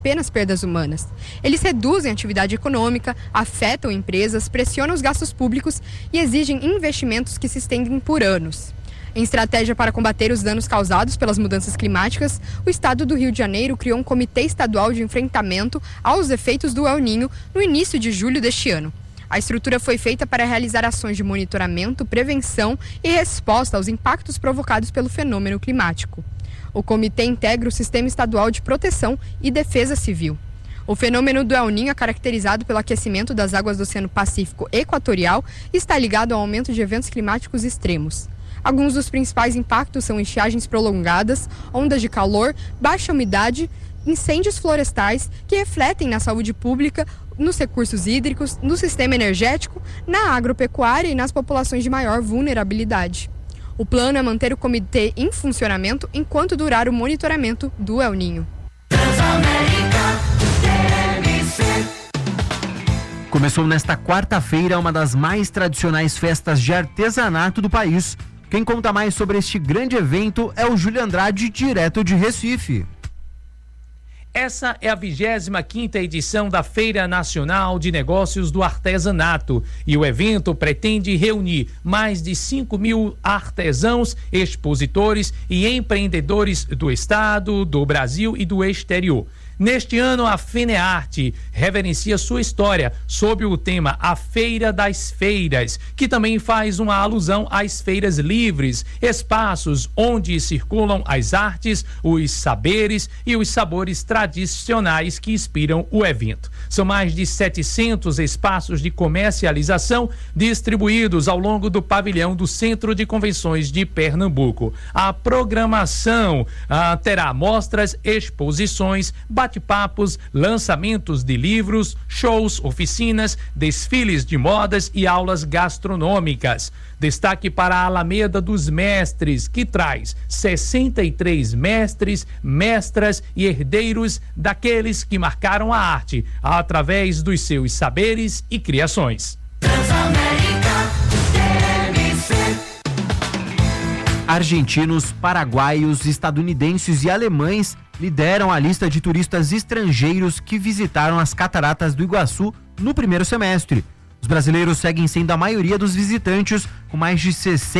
apenas perdas humanas. Eles reduzem a atividade econômica, afetam empresas, pressionam os gastos públicos e exigem investimentos que se estendem por anos. Em estratégia para combater os danos causados pelas mudanças climáticas, o Estado do Rio de Janeiro criou um Comitê Estadual de Enfrentamento aos Efeitos do El Niño no início de julho deste ano. A estrutura foi feita para realizar ações de monitoramento, prevenção e resposta aos impactos provocados pelo fenômeno climático. O comitê integra o Sistema Estadual de Proteção e Defesa Civil. O fenômeno do El Niño é caracterizado pelo aquecimento das águas do Oceano Pacífico Equatorial e está ligado ao aumento de eventos climáticos extremos. Alguns dos principais impactos são estiagens prolongadas, ondas de calor, baixa umidade, incêndios florestais que refletem na saúde pública, nos recursos hídricos, no sistema energético, na agropecuária e nas populações de maior vulnerabilidade. O plano é manter o comitê em funcionamento enquanto durar o monitoramento do El Niño. Começou nesta quarta-feira uma das mais tradicionais festas de artesanato do país. Quem conta mais sobre este grande evento é o Júlio Andrade, direto de Recife. Essa é a 25ª edição da Feira Nacional de Negócios do Artesanato e o evento pretende reunir mais de 5.000 artesãos, expositores e empreendedores do estado, do Brasil e do exterior. Neste ano, a FENEARTE reverencia sua história sob o tema A Feira das Feiras, que também faz uma alusão às feiras livres, espaços onde circulam as artes, os saberes e os sabores tradicionais que inspiram o evento. São mais de 700 espaços de comercialização distribuídos ao longo do pavilhão do Centro de Convenções de Pernambuco. A programação terá mostras, exposições, bate-papos, lançamentos de livros, shows, oficinas, desfiles de modas e aulas gastronômicas. Destaque para a Alameda dos Mestres, que traz 63 mestres, mestras e herdeiros daqueles que marcaram a arte através dos seus saberes e criações. Argentinos, paraguaios, estadunidenses e alemães lideram a lista de turistas estrangeiros que visitaram as Cataratas do Iguaçu no primeiro semestre. Os brasileiros seguem sendo a maioria dos visitantes, com mais de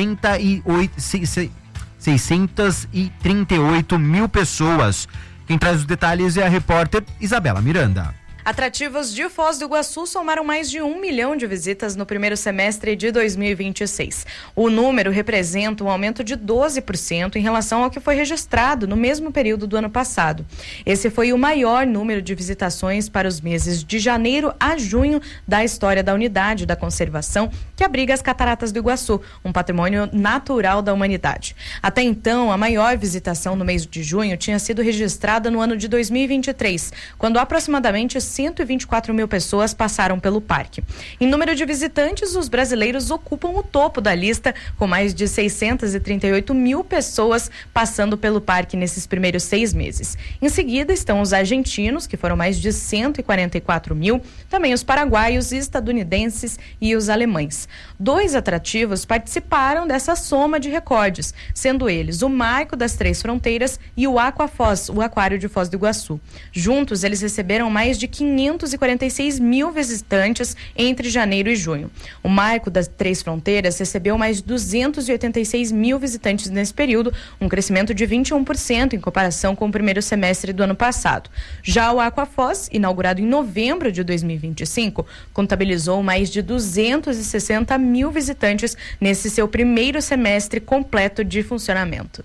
638 mil pessoas. Quem traz os detalhes é a repórter Isabela Miranda. Atrativos de Foz do Iguaçu somaram mais de 1 milhão de visitas no primeiro semestre de 2026. O número representa um aumento de 12% em relação ao que foi registrado no mesmo período do ano passado. Esse foi o maior número de visitações para os meses de janeiro a junho da história da unidade da conservação que abriga as Cataratas do Iguaçu, um patrimônio natural da humanidade. Até então, a maior visitação no mês de junho tinha sido registrada no ano de 2023, quando aproximadamente 124 mil pessoas passaram pelo parque. Em número de visitantes, os brasileiros ocupam o topo da lista, com mais de 638 mil pessoas passando pelo parque nesses primeiros 6 meses. Em seguida estão os argentinos, que foram mais de 144 mil, também os paraguaios, estadunidenses e os alemães. 2 atrativos participaram dessa soma de recordes, sendo eles o Marco das Três Fronteiras e o Aquafoz, o Aquário de Foz do Iguaçu. Juntos, eles receberam mais de 546 mil visitantes entre janeiro e junho. O Marco das Três Fronteiras recebeu mais de 286 mil visitantes nesse período, um crescimento de 21% em comparação com o primeiro semestre do ano passado. Já o Aquafoz, inaugurado em novembro de 2025, contabilizou mais de 260 mil visitantes nesse seu primeiro semestre completo de funcionamento.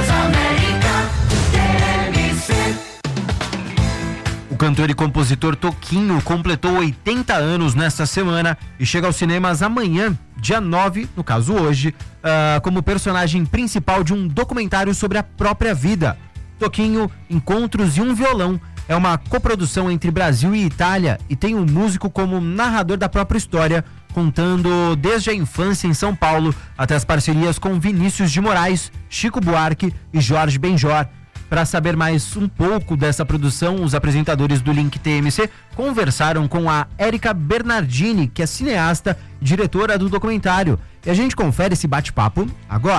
O cantor e compositor Toquinho completou 80 anos nesta semana e chega aos cinemas amanhã, dia 9, no caso hoje, como personagem principal de um documentário sobre a própria vida. Toquinho, Encontros e um Violão é uma coprodução entre Brasil e Itália e tem um músico como narrador da própria história, contando desde a infância em São Paulo até as parcerias com Vinícius de Moraes, Chico Buarque e Jorge Benjor. Para saber mais um pouco dessa produção, os apresentadores do Link TMC conversaram com a Érica Bernardini, que é cineasta e diretora do documentário. E a gente confere esse bate-papo agora.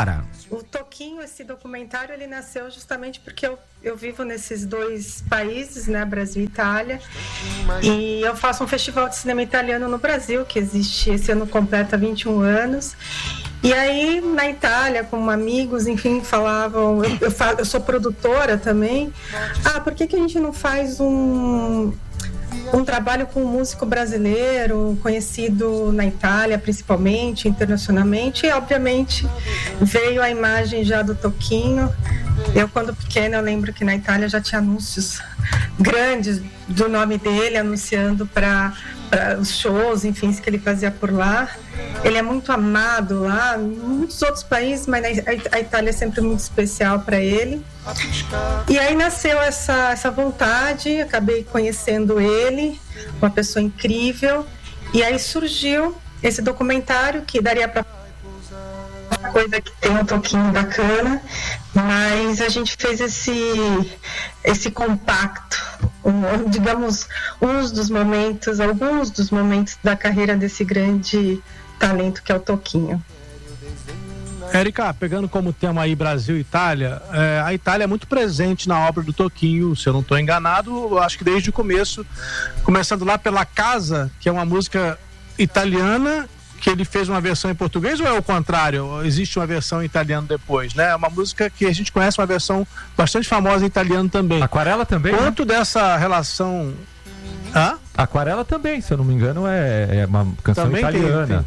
O Toquinho, esse documentário, ele nasceu justamente porque eu vivo nesses dois países, né, Brasil e Itália, e eu faço um festival de cinema italiano no Brasil, que existe, esse ano completa 21 anos, e aí na Itália, com amigos, enfim, falavam, eu sou produtora também, por que a gente não faz um trabalho com um músico brasileiro, conhecido na Itália, principalmente, internacionalmente, e obviamente veio a imagem já do Toquinho. Eu, quando pequena, eu lembro que na Itália já tinha anúncios grandes do nome dele, anunciando para os shows, enfim, que ele fazia por lá. Ele é muito amado lá, em muitos outros países, mas a Itália é sempre muito especial para ele. E aí nasceu essa vontade, acabei conhecendo ele, uma pessoa incrível, e aí surgiu esse documentário que daria para coisa que tem um toquinho bacana, mas a gente fez esse compacto, digamos, alguns dos momentos da carreira desse grande talento que é o Toquinho. Érica, pegando como tema aí Brasil e Itália, a Itália é muito presente na obra do Toquinho, se eu não estou enganado, acho que desde o começo, começando lá pela Casa, que é uma música italiana, que ele fez uma versão em português, ou é o contrário? Existe uma versão em italiano depois, né? É uma música que a gente conhece, uma versão bastante famosa em italiano também. Aquarela também, quanto dessa relação... Aquarela também, se eu não me engano, é uma canção também italiana.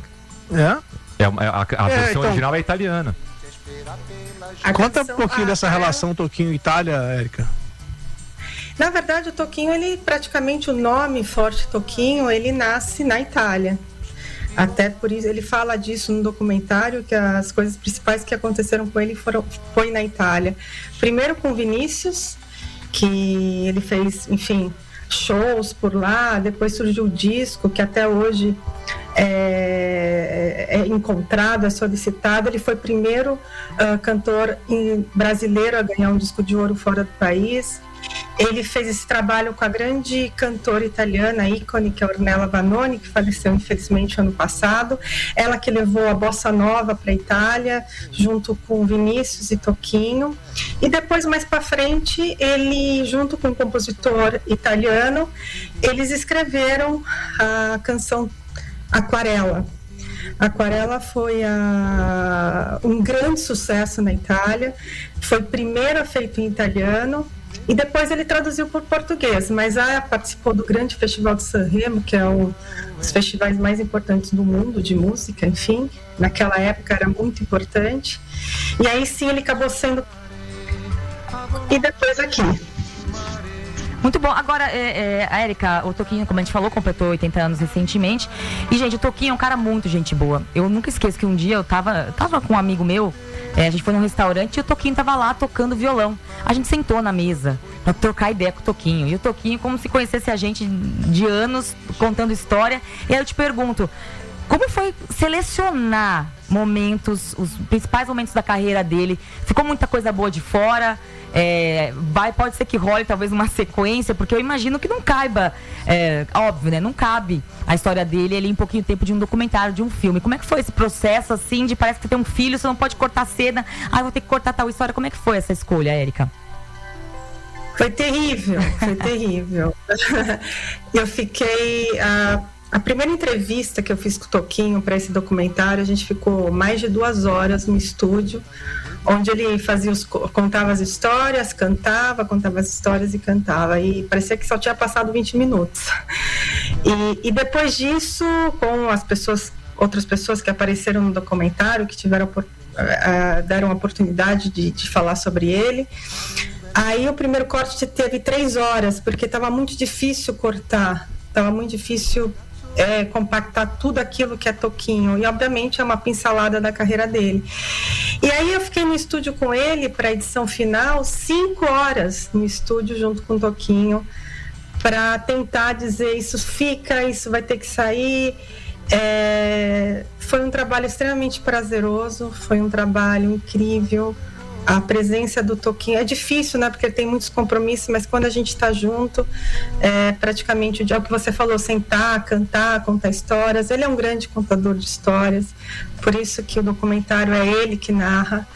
A versão original é italiana. Conta um pouquinho dessa relação Toquinho-Itália, Érica. Na verdade, o Toquinho, ele praticamente, o nome forte Toquinho, ele nasce na Itália. Até por isso, ele fala disso no documentário, que as coisas principais que aconteceram com ele foi na Itália. Primeiro com Vinícius, que ele fez, enfim, shows por lá, depois surgiu o disco, que até hoje é encontrado, é solicitado. Ele foi o primeiro cantor brasileiro a ganhar um disco de ouro fora do país. Ele fez esse trabalho com a grande cantora italiana, ícone, que é a Ornella Vanoni, que faleceu infelizmente ano passado. Ela que levou a bossa nova para a Itália, junto com Vinícius e Toquinho. E depois, mais para frente, ele, junto com um compositor italiano, eles escreveram a canção Aquarela. Aquarela foi um grande sucesso na Itália, foi primeiro feito em italiano, e depois ele traduziu por português, mas participou do grande Festival de Sanremo, que é um dos festivais mais importantes do mundo de música, enfim, naquela época era muito importante, e aí sim ele acabou sendo... E depois aqui. Muito bom. Agora, a Érica, o Toquinho, como a gente falou, completou 80 anos recentemente. E, gente, o Toquinho é um cara muito gente boa. Eu nunca esqueço que um dia eu tava com um amigo meu, a gente foi num restaurante e o Toquinho tava lá tocando violão. A gente sentou na mesa pra trocar ideia com o Toquinho. E o Toquinho, como se conhecesse a gente de anos, contando história. E aí eu te pergunto, como foi selecionar momentos, os principais momentos da carreira dele? Ficou muita coisa boa de fora? Pode ser que role talvez uma sequência, porque eu imagino que não caiba, óbvio, né? Não cabe a história dele ali em pouquinho tempo de um documentário, de um filme. Como é que foi esse processo, assim, de parece que tem um filho, você não pode cortar a cena, vou ter que cortar tal história. Como é que foi essa escolha, Érica? Foi terrível, foi terrível. Eu fiquei... A primeira entrevista que eu fiz com o Toquinho para esse documentário, a gente ficou mais de 2 horas no estúdio, onde ele contava as histórias, contava as histórias e cantava. E parecia que só tinha passado 20 minutos. E depois disso, com outras pessoas que apareceram no documentário, que deram a oportunidade de falar sobre ele, aí o primeiro corte teve 3 horas, porque estava muito difícil cortar, estava muito difícil compactar tudo aquilo que é Toquinho, e obviamente é uma pincelada da carreira dele. E aí eu fiquei no estúdio com ele para a edição final, 5 horas no estúdio junto com o Toquinho, para tentar dizer isso vai ter que sair. Foi um trabalho extremamente prazeroso, foi um trabalho incrível. A presença do Toquinho é difícil, né? Porque ele tem muitos compromissos, mas quando a gente está junto, praticamente o que você falou, sentar, cantar, contar histórias. Ele é um grande contador de histórias, por isso que o documentário é ele que narra,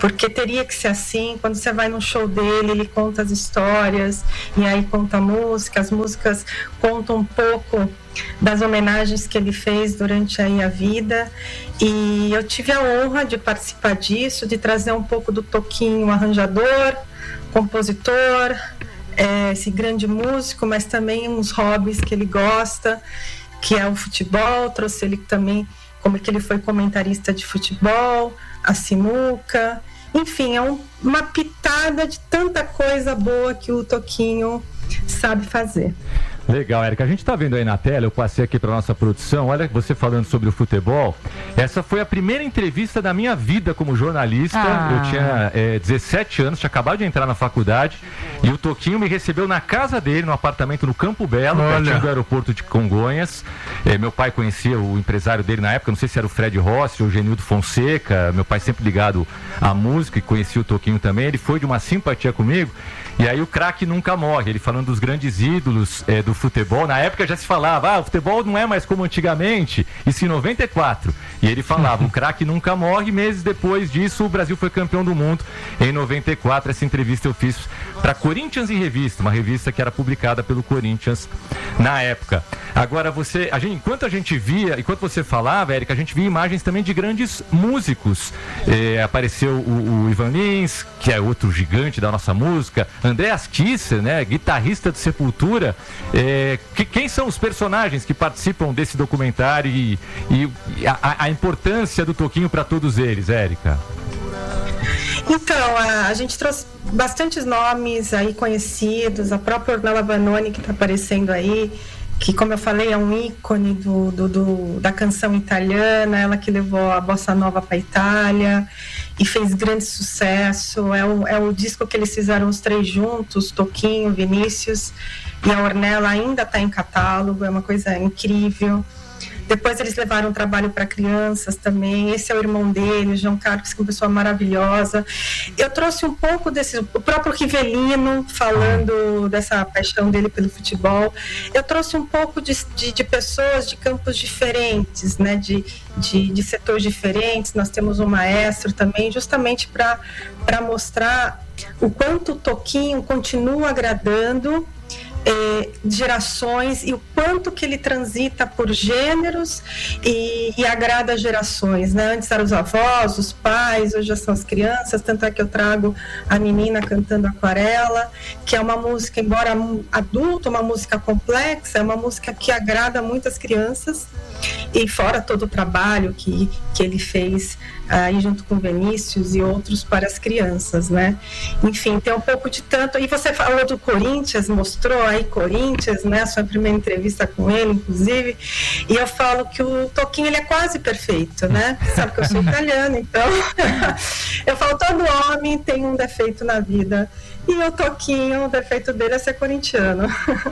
porque teria que ser assim. Quando você vai num show dele, ele conta as histórias, e aí conta a música, as músicas contam um pouco das homenagens que ele fez durante aí a vida, e eu tive a honra de participar disso, de trazer um pouco do Toquinho arranjador, compositor, esse grande músico, mas também uns hobbies que ele gosta, que é o futebol. Trouxe ele também, como que ele foi comentarista de futebol, a sinuca, enfim, é uma pitada de tanta coisa boa que o Toquinho sabe fazer. Legal, Érica. A gente está vendo aí na tela, eu passei aqui para nossa produção, olha você falando sobre o futebol. Essa foi a primeira entrevista da minha vida como jornalista. Eu tinha 17 anos, tinha acabado de entrar na faculdade, e o Toquinho me recebeu na casa dele, no apartamento no Campo Belo, pertinho do aeroporto de Congonhas. Meu pai conhecia o empresário dele na época, não sei se era o Fred Rossi ou o Genildo Fonseca. Meu pai sempre ligado à música e conhecia o Toquinho também. Ele foi de uma simpatia comigo. E aí o craque nunca morre, ele falando dos grandes ídolos do futebol. Na época já se falava, o futebol não é mais como antigamente, isso em 94. E ele falava, o craque nunca morre. Meses depois disso, o Brasil foi campeão do mundo em 94. Essa entrevista eu fiz para Corinthians em Revista, uma revista que era publicada pelo Corinthians na época. Agora enquanto você falava, Érica, a gente via imagens também de grandes músicos. Apareceu o Ivan Lins, que é outro gigante da nossa música, Andreas Kisser, né, guitarrista de Sepultura. Quem são os personagens que participam desse documentário e a importância do Toquinho para todos eles, Érica? Então, a gente trouxe bastantes nomes aí conhecidos, a própria Ornella Vanoni, que está aparecendo aí, que, como eu falei, é um ícone da canção italiana, ela que levou a bossa nova para a Itália e fez grande sucesso. É o disco que eles fizeram os três juntos, Toquinho, Vinícius e a Ornella, ainda está em catálogo, é uma coisa incrível. Depois eles levaram trabalho para crianças também. Esse é o irmão dele, o João Carlos, que é uma pessoa maravilhosa. Eu trouxe um pouco o próprio Rivelino, falando dessa paixão dele pelo futebol. Eu trouxe um pouco de pessoas de campos diferentes, né? de setores diferentes. Nós temos um maestro também, justamente para mostrar o quanto o Toquinho continua agradando gerações, e o quanto que ele transita por gêneros e agrada gerações, né? Antes eram os avós, os pais, hoje já são as crianças. Tanto é que eu trago a menina cantando Aquarela, que é uma música, embora adulta, uma música complexa, é uma música que agrada muitas crianças, e fora todo o trabalho que ele fez aí junto com Vinícius e outros para as crianças, né? Enfim, tem um pouco de tanto. E você falou do Corinthians, mostrou aí Corinthians, né? A sua primeira entrevista com ele, inclusive. E eu falo que o Toquinho, ele é quase perfeito, né? Sabe que eu sou italiana, então eu falo, todo homem tem um defeito na vida, e o Toquinho, o defeito dele é ser corintiano.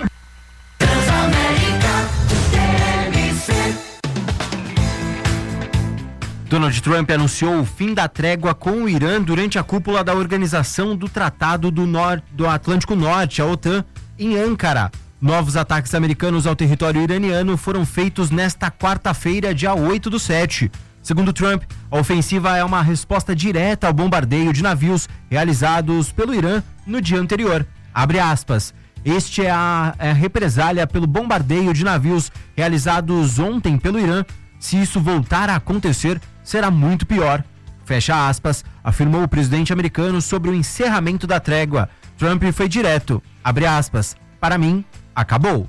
Donald Trump anunciou o fim da trégua com o Irã durante a cúpula da Organização do Tratado do Atlântico Norte, a OTAN, em Ankara. Novos ataques americanos ao território iraniano foram feitos nesta quarta-feira, dia 8/7. Segundo Trump, a ofensiva é uma resposta direta ao bombardeio de navios realizados pelo Irã no dia anterior. Abre aspas. Este é a represália pelo bombardeio de navios realizados ontem pelo Irã. Se isso voltar a acontecer, será muito pior. Fecha aspas, afirmou o presidente americano sobre o encerramento da trégua. Trump foi direto, abre aspas, para mim, acabou.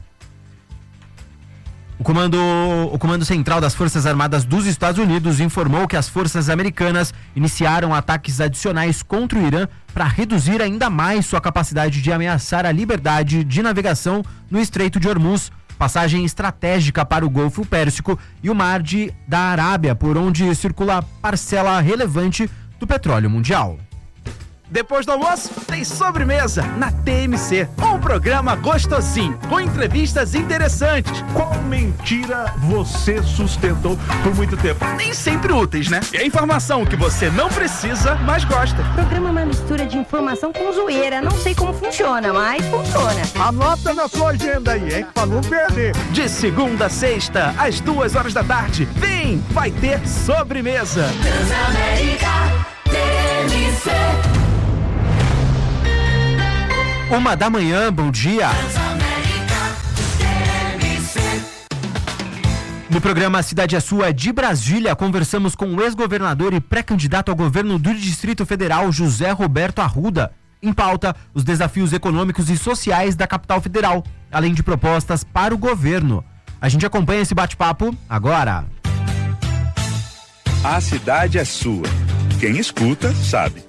O Comando Central das Forças Armadas dos Estados Unidos informou que as forças americanas iniciaram ataques adicionais contra o Irã para reduzir ainda mais sua capacidade de ameaçar a liberdade de navegação no Estreito de Hormuz, passagem estratégica para o Golfo Pérsico e o Mar da Arábia, por onde circula parcela relevante do petróleo mundial. Depois do almoço, tem sobremesa na TMC. Um programa gostosinho, com entrevistas interessantes. Qual mentira você sustentou por muito tempo? Nem sempre úteis, né? É informação que você não precisa, mas gosta. O programa é uma mistura de informação com zoeira. Não sei como funciona, mas funciona. Anota na sua agenda aí, hein? Pra não perder. De segunda a sexta, às 2h da tarde. Vem, vai ter sobremesa. Transamérica, TMC. 1h, bom dia. No programa Cidade é Sua de Brasília, conversamos com o ex-governador e pré-candidato ao governo do Distrito Federal, José Roberto Arruda. Em pauta, os desafios econômicos e sociais da capital federal, além de propostas para o governo. A gente acompanha esse bate-papo agora. A cidade é sua. Quem escuta, sabe.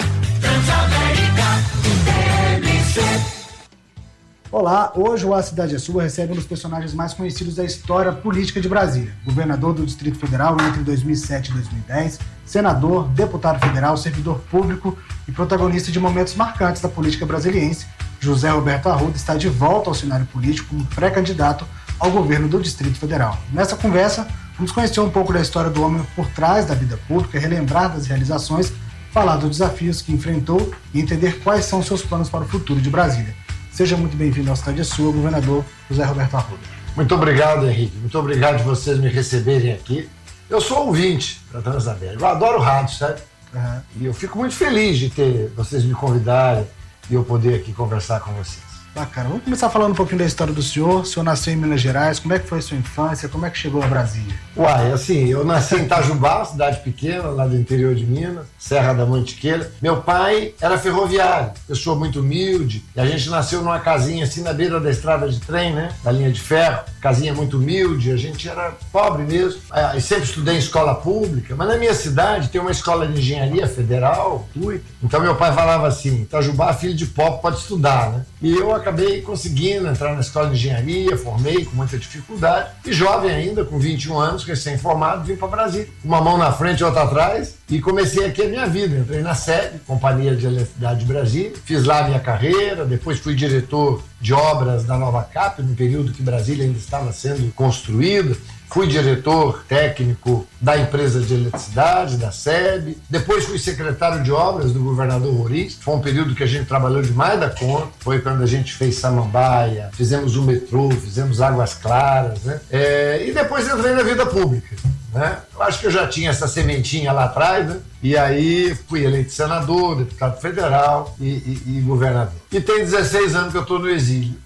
Olá, hoje o A Cidade é Sua recebe um dos personagens mais conhecidos da história política de Brasília. Governador do Distrito Federal entre 2007 e 2010, senador, deputado federal, servidor público e protagonista de momentos marcantes da política brasiliense, José Roberto Arruda está de volta ao cenário político como pré-candidato ao governo do Distrito Federal. Nessa conversa, vamos conhecer um pouco da história do homem por trás da vida pública, relembrar das realizações, falar dos desafios que enfrentou e entender quais são seus planos para o futuro de Brasília. Seja muito bem-vindo à Cidade é Sua, governador José Roberto Arruda. Muito obrigado, Henrique. Muito obrigado de vocês me receberem aqui. Eu sou ouvinte da Transamérica. Eu adoro rádio, sabe? Uhum. E eu fico muito feliz de ter vocês me convidarem e eu poder aqui conversar com vocês. Bacana. Vamos começar falando um pouquinho da história do senhor. O senhor nasceu em Minas Gerais. Como é que foi a sua infância? Como é que chegou a Brasília? Uai, assim, eu nasci em Itajubá, cidade pequena, lá do interior de Minas, Serra da Mantiqueira. Meu pai era ferroviário, pessoa muito humilde. E a gente nasceu numa casinha assim na beira da estrada de trem, né? Da linha de ferro. Casinha muito humilde, a gente era pobre mesmo. Eu sempre estudei em escola pública, mas na minha cidade tem uma escola de engenharia federal, então meu pai falava assim, Itajubá, filho de pobre, pode estudar, né? E eu acabei conseguindo entrar na escola de engenharia, formei com muita dificuldade, e jovem ainda, com 21 anos, recém-formado, vim para Brasília. Uma mão na frente e outra atrás, e comecei aqui a minha vida. Entrei na SEB, Companhia de Eletricidade de Brasília, fiz lá a minha carreira, depois fui diretor de obras da Nova Cap, no período que Brasília ainda estava sendo construída. Fui diretor técnico da empresa de eletricidade, da SEB. Depois fui secretário de obras do governador Roriz. Foi um período que a gente trabalhou demais da conta. Foi quando a gente fez Samambaia, fizemos o metrô, fizemos Águas Claras, né? E depois entrei na vida pública, né? Eu acho que eu já tinha essa sementinha lá atrás, né? E aí fui eleito senador, deputado federal e governador. E tem 16 anos que eu estou no exílio.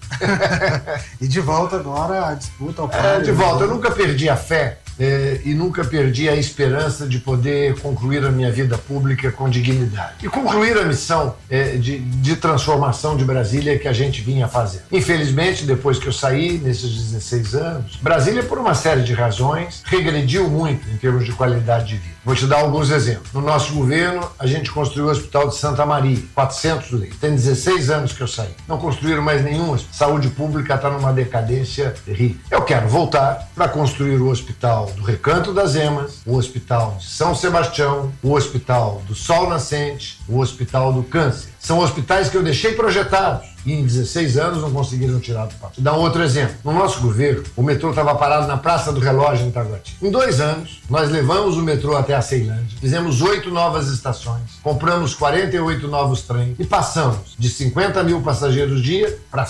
E de volta agora a disputa ao de volta. Eu nunca perdi a fé e nunca perdi a esperança de poder concluir a minha vida pública com dignidade. E concluir a missão de transformação de Brasília que a gente vinha fazendo. Infelizmente, depois que eu saí, nesses 16 anos, Brasília, por uma série de razões, regrediu muito em termos de qualidade de vida. Vou te dar alguns exemplos. No nosso governo, a gente construiu o Hospital de Santa Maria, 400 leitos. Tem 16 anos que eu saí. Não construíram mais nenhum. Saúde pública está numa decadência terrível. Eu quero voltar para construir o Hospital do Recanto das Emas, o Hospital de São Sebastião, o Hospital do Sol Nascente, o Hospital do Câncer. São hospitais que eu deixei projetados e em 16 anos não conseguiram tirar do papel. Vou dar um outro exemplo. No nosso governo, o metrô estava parado na Praça do Relógio em Itaguatinga. Em 2 anos, nós levamos o metrô até a Ceilândia, fizemos 8 novas estações, compramos 48 novos trens e passamos de 50 mil passageiros dia para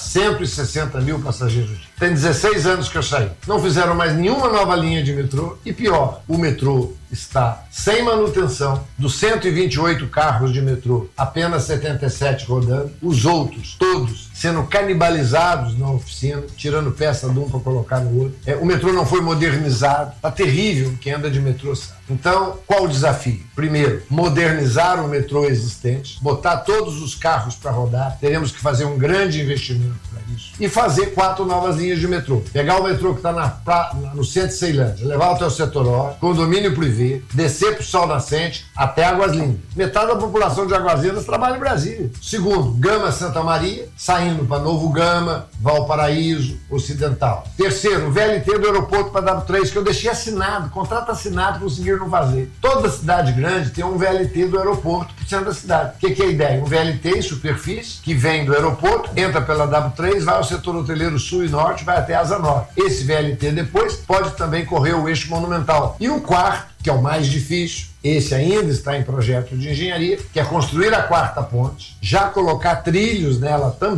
160 mil passageiros dia. Tem 16 anos que eu saí. Não fizeram mais nenhuma nova linha de metrô e pior, o metrô está sem manutenção. Dos 128 carros de metrô, apenas 77 rodando. Os outros, todos, sendo canibalizados na oficina, tirando peça de um para colocar no outro. O metrô não foi modernizado. Está terrível, quem anda de metrô sabe. Então, qual o desafio? Primeiro, modernizar o metrô existente, botar todos os carros para rodar. Teremos que fazer um grande investimento para isso. E fazer 4 novas linhas de metrô. Pegar o metrô que está no centro de Ceilândia, levar até o setor O, condomínio privê, descer para o Sol Nascente até Águas Lindas. Metade da população de Águas Lindas trabalha em Brasília. Segundo, Gama Santa Maria, saindo para Novo Gama, Valparaíso, Ocidental. Terceiro, o VLT do aeroporto para W3, que eu deixei assinado, contrato assinado, conseguiram não fazer. Toda cidade grande tem um VLT do aeroporto pro centro da cidade. O que é a ideia? Um VLT em superfície, que vem do aeroporto, entra pela W3, vai ao setor hoteleiro sul e norte, vai até Asa Norte. Esse VLT depois pode também correr o eixo monumental. E o quarto, que é o mais difícil, esse ainda está em projeto de engenharia, que é construir a 4ª ponte, já colocar trilhos nela também,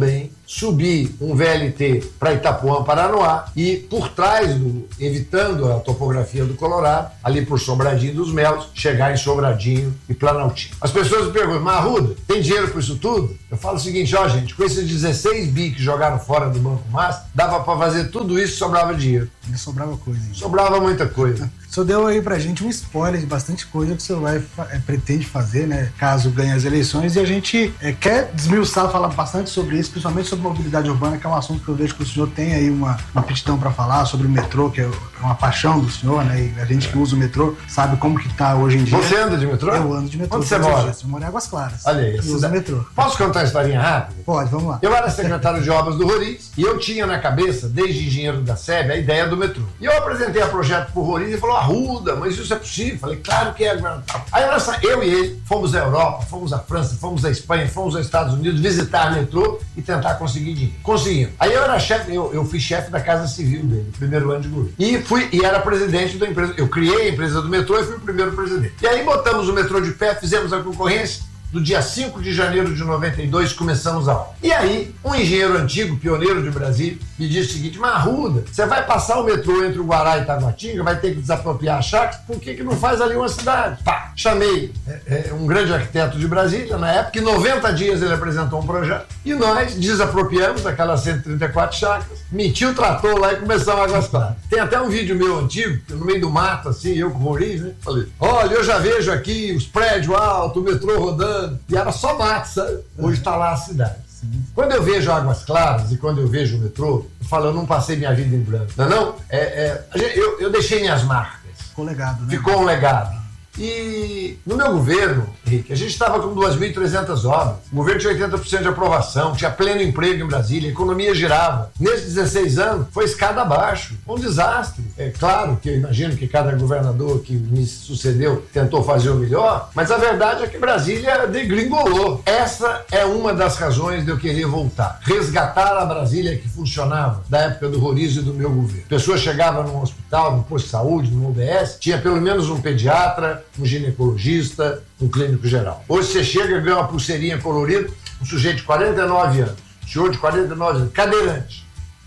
subir um VLT para Itapuã, Paranoá, e por trás, evitando a topografia do Colorado, ali por Sobradinho dos Melos, chegar em Sobradinho e Planaltina. As pessoas me perguntam, mas Arruda, tem dinheiro para isso tudo? Eu falo o seguinte, ó gente, com esses 16 bi que jogaram fora do Banco Master, dava para fazer tudo isso e sobrava dinheiro. Ainda sobrava coisa. Hein? Sobrava muita coisa. O senhor deu aí pra gente um spoiler de bastante coisa que o senhor pretende fazer, né? Caso ganhe as eleições. E a gente quer desmiuçar, falar bastante sobre isso, principalmente sobre mobilidade urbana, que é um assunto que eu vejo que o senhor tem aí uma aptidão para falar, sobre o metrô, que é uma paixão do senhor, né? E a gente que usa o metrô sabe como que tá hoje em dia. Você anda de metrô? Eu ando de metrô. Onde você mora? Eu moro em Águas Claras. Olha aí. Eu uso metrô. Posso contar uma historinha rápida? Pode, vamos lá. Eu era secretário de obras do Roriz e eu tinha na cabeça, desde engenheiro da SEB, a ideia do metrô. E eu apresentei a projeto pro Roriz e falou, Arruda, mas isso é possível. Falei, claro que é. Aí eu e ele fomos à Europa, fomos à França, fomos à Espanha, fomos aos Estados Unidos visitar metrô e tentar conseguir dinheiro. Conseguimos. Aí eu era chefe, eu fui chefe da Casa Civil dele, primeiro ano de governo. E era presidente da empresa. Eu criei a empresa do metrô e fui o primeiro presidente. E aí botamos o metrô de pé, fizemos a concorrência. Do dia 5 de janeiro de 92, começamos a obra. E aí, um engenheiro antigo, pioneiro de Brasília, me disse o seguinte, mas Arruda, você vai passar o metrô entre o Guará e Taguatinga, vai ter que desapropriar a chácara, por que não faz ali uma cidade? Pá, chamei um grande arquiteto de Brasília, na época, em 90 dias ele apresentou um projeto, e nós desapropriamos aquelas 134 chácaras, meti o trator lá e começamos a Águas Claras. Tem até um vídeo meu antigo, no meio do mato, assim, eu com o Roriz, né? Falei, olha, eu já vejo aqui os prédios altos, o metrô rodando, e era só mato, sabe? Hoje está lá a cidade. Quando eu vejo Águas Claras e quando eu vejo o metrô, eu falo, eu não passei minha vida em branco. Não? Eu deixei minhas marcas. Ficou legado, né? Ficou um legado. E no meu governo, Henrique, a gente estava com 2.300 obras. O governo tinha 80% de aprovação, tinha pleno emprego em Brasília, a economia girava. Nesses 16 anos, foi escada abaixo. Um desastre. É claro que eu imagino que cada governador que me sucedeu tentou fazer o melhor, mas a verdade é que Brasília degringolou. Essa é uma das razões de eu querer voltar. Resgatar a Brasília que funcionava da época do Roriz e do meu governo. Pessoas chegavam num hospital, num posto de saúde, num UBS, tinha pelo menos um pediatra, um ginecologista, um clínico geral. Hoje você chega e ganha uma pulseirinha colorida, um sujeito de 49 anos, senhor de 49 anos, cadeirante,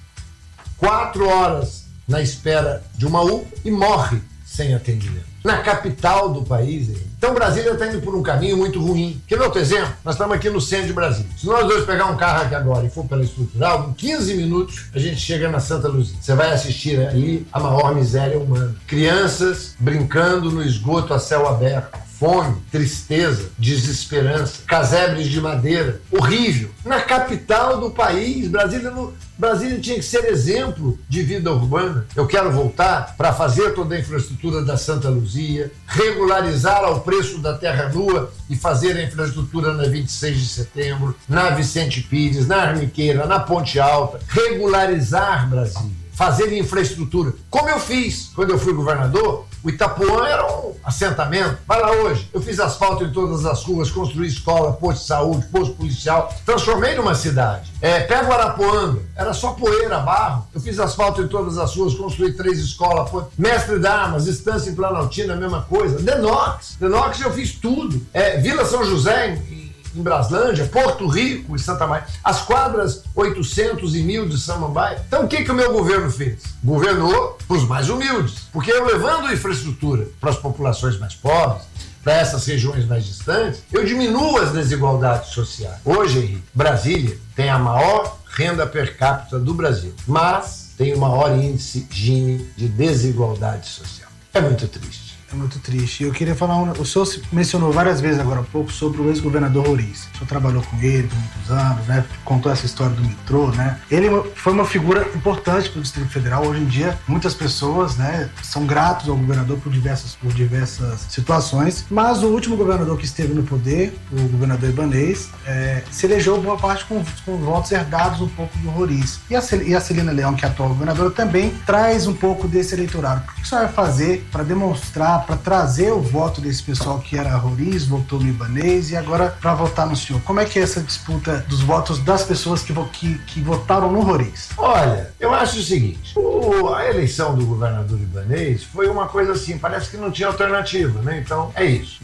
4 horas na espera de uma UPA e morre sem atendimento. Na capital do país. Então Brasília está indo por um caminho muito ruim. Quer ver outro exemplo? Nós estamos aqui no centro de Brasília. Se nós dois pegar um carro aqui agora e for pela estrutural, em 15 minutos a gente chega na Santa Luzia. Você vai assistir ali a maior miséria humana. Crianças brincando no esgoto a céu aberto. Fome, tristeza, desesperança, casebres de madeira, horrível. Na capital do país, Brasília tinha que ser exemplo de vida urbana. Eu quero voltar para fazer toda a infraestrutura da Santa Luzia, regularizar ao preço da terra nua e fazer a infraestrutura na 26 de setembro, na Vicente Pires, na Arniqueira, na Ponte Alta, regularizar Brasília. Fazer infraestrutura, como eu fiz quando eu fui governador. O Itapuã era um assentamento. Vai lá hoje. Eu fiz asfalto em todas as ruas, construí escola, posto de saúde, posto policial. Transformei numa cidade. Pega o Arapuanga. Era só poeira, barro. Eu fiz asfalto em todas as ruas, construí 3 escolas. Mestre d'Armas, Estância em Planaltina, a mesma coisa. Denox eu fiz tudo. Vila São José, em Braslândia, Porto Rico e Santa Maria, as quadras 800 e 1000 de Samambaia. Então o que o meu governo fez? Governou para os mais humildes, porque eu levando infraestrutura para as populações mais pobres, para essas regiões mais distantes, eu diminuo as desigualdades sociais. Hoje, Henrique, Brasília tem a maior renda per capita do Brasil, mas tem o maior índice Gini de desigualdade social. É muito triste. É muito triste. Eu queria falar, o senhor mencionou várias vezes agora há pouco sobre o ex-governador Roriz. O senhor trabalhou com ele por muitos anos, né? Contou essa história do metrô, né? Ele foi uma figura importante para o Distrito Federal. Hoje em dia, muitas pessoas, né, são gratos ao governador por diversas situações. Mas o último governador que esteve no poder, o governador Ibanez, se elegeu boa parte com votos herdados um pouco do Roriz. E a Celina Leão, que é a atual governadora, também traz um pouco desse eleitorado. O que o senhor vai fazer para demonstrar para trazer o voto desse pessoal que era Roriz, votou no Ibanez e agora para votar no senhor. Como é que é essa disputa dos votos das pessoas que votaram no Roriz? Olha, eu acho o seguinte, a eleição do governador Ibanez foi uma coisa assim, parece que não tinha alternativa, né? Então, é isso.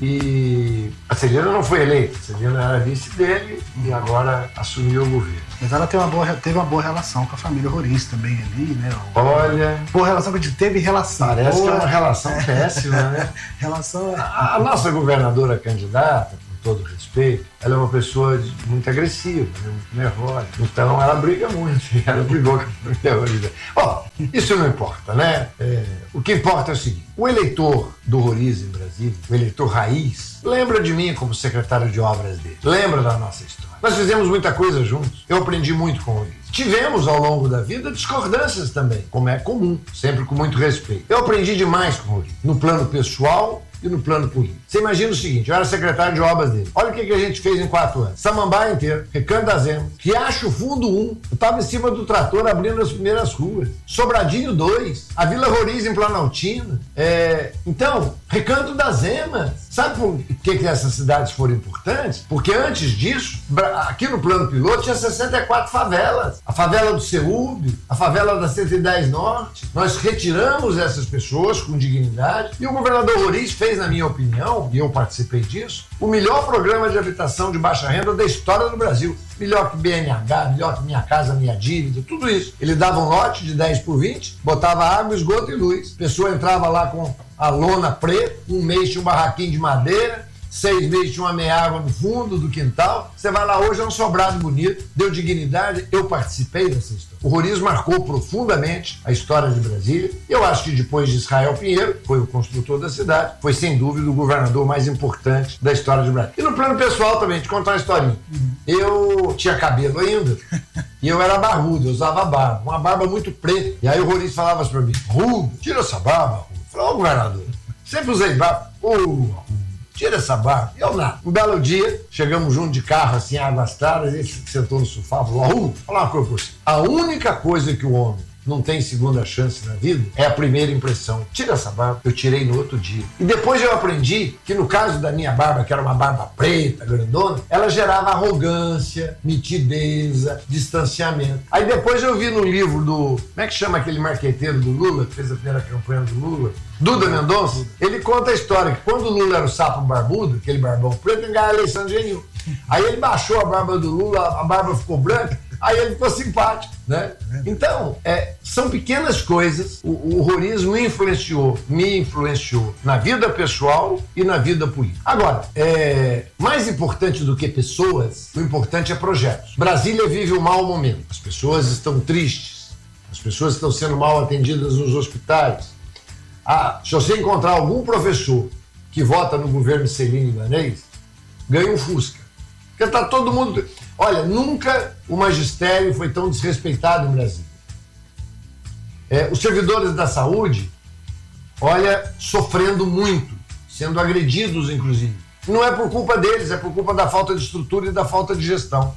E a Celina não foi eleita, a Celina era vice dele e agora assumiu o governo. Mas ela teve uma boa relação com a família Roriz também ali, né? Olha... Boa relação, que a gente teve relação. Parece que é uma relação péssima, né? Relação... A nossa governadora candidata, com todo respeito, ela é uma pessoa muito agressiva, né? Muito nervosa. Então ela briga muito. Ela brigou com a família Roriz. Ó, isso não importa, né? O que importa é o seguinte: o eleitor do Roriz em Brasília, o eleitor raiz, lembra de mim como secretário de obras dele. Lembra da nossa história. Nós fizemos muita coisa juntos. Eu aprendi muito com o Roriz. Tivemos, ao longo da vida, discordâncias também, como é comum, sempre com muito respeito. Eu aprendi demais com o Roriz, no plano pessoal e no plano político. Você imagina o seguinte, eu era secretário de obras dele. Olha o que a gente fez em 4 anos. Samambaia inteiro, Recanto das Emas, Riacho Fundo 1, eu estava em cima do trator abrindo as primeiras ruas. Sobradinho 2, a Vila Roriz em Planaltina. Então, Recanto das Emas. Sabe por que essas cidades foram importantes? Porque antes disso, aqui no plano piloto, tinha 64 favelas. A favela do Ceúbio, a favela da 110 Norte. Nós retiramos essas pessoas com dignidade e o governador Roriz fez, na minha opinião, e eu participei disso, o melhor programa de habitação de baixa renda da história do Brasil. Melhor que BNH, melhor que Minha Casa Minha Dívida, tudo isso. Ele dava um lote de 10 por 20, botava água, esgoto e luz. A pessoa entrava lá com a lona preta, um mês tinha um barraquinho de madeira, 6 meses tinha uma meia água no fundo do quintal. Você vai lá hoje, é um sobrado bonito, deu dignidade. Eu participei dessa história. O Roriz marcou profundamente a história de Brasília. Eu acho que depois de Israel Pinheiro, foi o construtor da cidade, foi sem dúvida o governador mais importante da história de Brasília. E no plano pessoal também, te contar uma historinha. Eu tinha cabelo ainda e eu era barbudo, eu usava barba, uma barba muito preta. E aí o Roriz falava assim pra mim: Rudo, tira essa barba, Rudo. Eu falei: ô governador, sempre usei barba. Tira essa barba. Eu nada. Um belo dia, chegamos junto de carro, assim, águas claras, ele sentou no sofá e falou: falar uma coisa por você. A única coisa que o homem não tem segunda chance na vida é a primeira impressão. Tira essa barba. Eu tirei no outro dia. E depois eu aprendi que no caso da minha barba, que era uma barba preta, grandona, ela gerava arrogância, mitideza, distanciamento. Aí depois eu vi no livro do... Como é que chama aquele marqueteiro do Lula, que fez a primeira campanha do Lula? Duda Mendonça. Ele conta a história que quando o Lula era o sapo barbudo, aquele barbão preto, ele ganhou a eleição de genil. Aí ele baixou a barba do Lula, a barba ficou branca, aí ele ficou simpático, né? Então, são pequenas coisas. O Roriz me influenciou na vida pessoal e na vida política. Agora, mais importante do que pessoas, o importante é projetos. Brasília vive um mau momento. As pessoas estão tristes, as pessoas estão sendo mal atendidas nos hospitais. Se você encontrar algum professor que vota no governo Celina Ibanez, ganha um Fusca. Porque tá todo mundo... Olha, nunca o magistério foi tão desrespeitado em Brasília. Os servidores da saúde, olha, sofrendo muito, sendo agredidos, inclusive. Não é por culpa deles, é por culpa da falta de estrutura e da falta de gestão.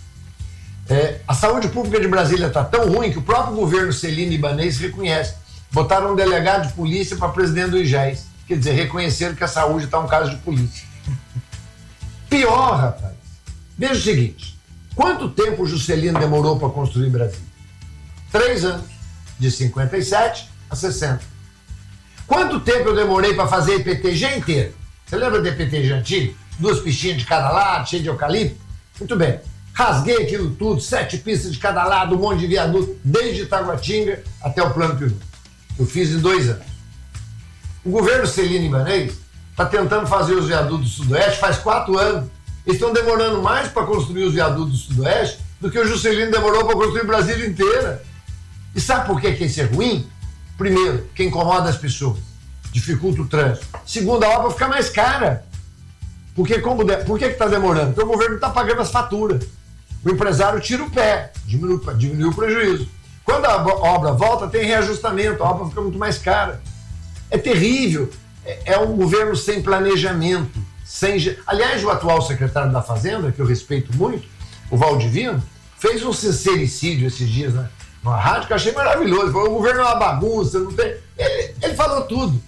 A saúde pública de Brasília está tão ruim que o próprio governo Celina Ibanez reconhece. Botaram um delegado de polícia para presidente do IGES. Quer dizer, reconheceram que a saúde está um caso de polícia. Pior, rapaz. Veja o seguinte, quanto tempo o Juscelino demorou para construir Brasília? 3 anos, de 57 a 60. Quanto tempo eu demorei para fazer a IPTG inteira? Você lembra da IPTG antiga? 2 pistinhas de cada lado, cheio de eucalipto? Muito bem. Rasguei aquilo tudo, 7 pistas de cada lado, um monte de viaduto, desde Itaguatinga até o plano piloto. Eu fiz em 2 anos. O governo Celina Ibanez está tentando fazer os viadutos do Sudoeste faz 4 anos. Eles estão demorando mais para construir os viadutos do Sudoeste do que o Juscelino demorou para construir Brasília inteira. E sabe por que isso é ruim? Primeiro, que incomoda as pessoas, dificulta o trânsito. Segundo, a obra fica mais cara. Por que está demorando? Porque o governo está pagando as faturas. O empresário tira o pé, diminui o prejuízo. Quando a obra volta, tem reajustamento, a obra fica muito mais cara. É terrível. É um governo sem planejamento. Aliás, o atual secretário da Fazenda, que eu respeito muito, o Valdivino, fez um sincericídio esses dias na rádio, que eu achei maravilhoso. Ele falou: o governo é uma bagunça, não tem... Ele falou tudo.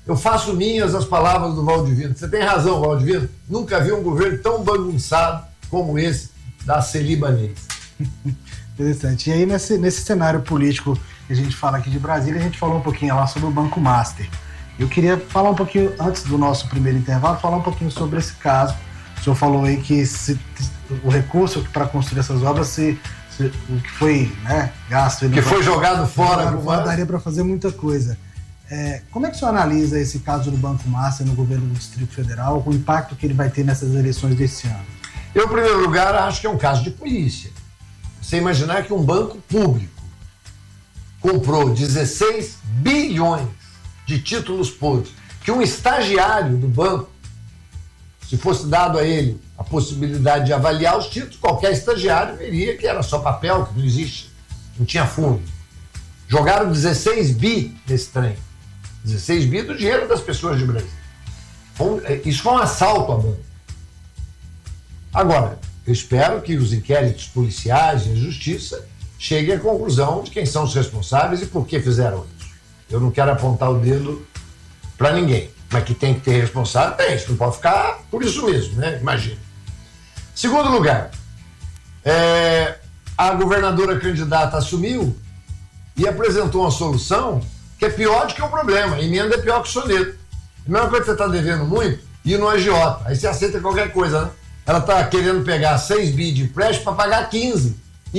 Eu faço minhas as palavras do Valdivino. Você tem razão, Valdivino. Nunca vi um governo tão bagunçado como esse da Celibanês. Interessante. E aí, nesse cenário político que a gente fala aqui de Brasília, a gente falou um pouquinho lá sobre o Banco Master. Eu queria falar um pouquinho, antes do nosso primeiro intervalo, falar um pouquinho sobre esse caso. O senhor falou aí que o recurso para construir essas obras, o que foi, né, gasto... Que foi jogado fora. Daria para fazer muita coisa. Como é que o senhor analisa esse caso do Banco Master no governo do Distrito Federal, o impacto que ele vai ter nessas eleições desse ano? Eu, em primeiro lugar, acho que é um caso de polícia. Você imaginar que um banco público comprou 16 bilhões de títulos podres, que um estagiário do banco, se fosse dado a ele a possibilidade de avaliar os títulos, qualquer estagiário veria que era só papel, que não existe, não tinha fundo. Jogaram 16 bi nesse trem. 16 bi do dinheiro das pessoas de Brasília. Isso foi um assalto a banco. Agora, eu espero que os inquéritos policiais e a justiça cheguem à conclusão de quem são os responsáveis e por que fizeram isso. Eu não quero apontar o dedo para ninguém, mas que tem que ter responsável, tem. Isso não pode ficar por isso mesmo, né? Imagina. Segundo lugar, a governadora candidata assumiu e apresentou uma solução que é pior do que o problema. A emenda é pior que o soneto. A mesma coisa que você está devendo muito, ir no agiota. Aí você aceita qualquer coisa, né? Ela está querendo pegar 6 bi de empréstimo para pagar 15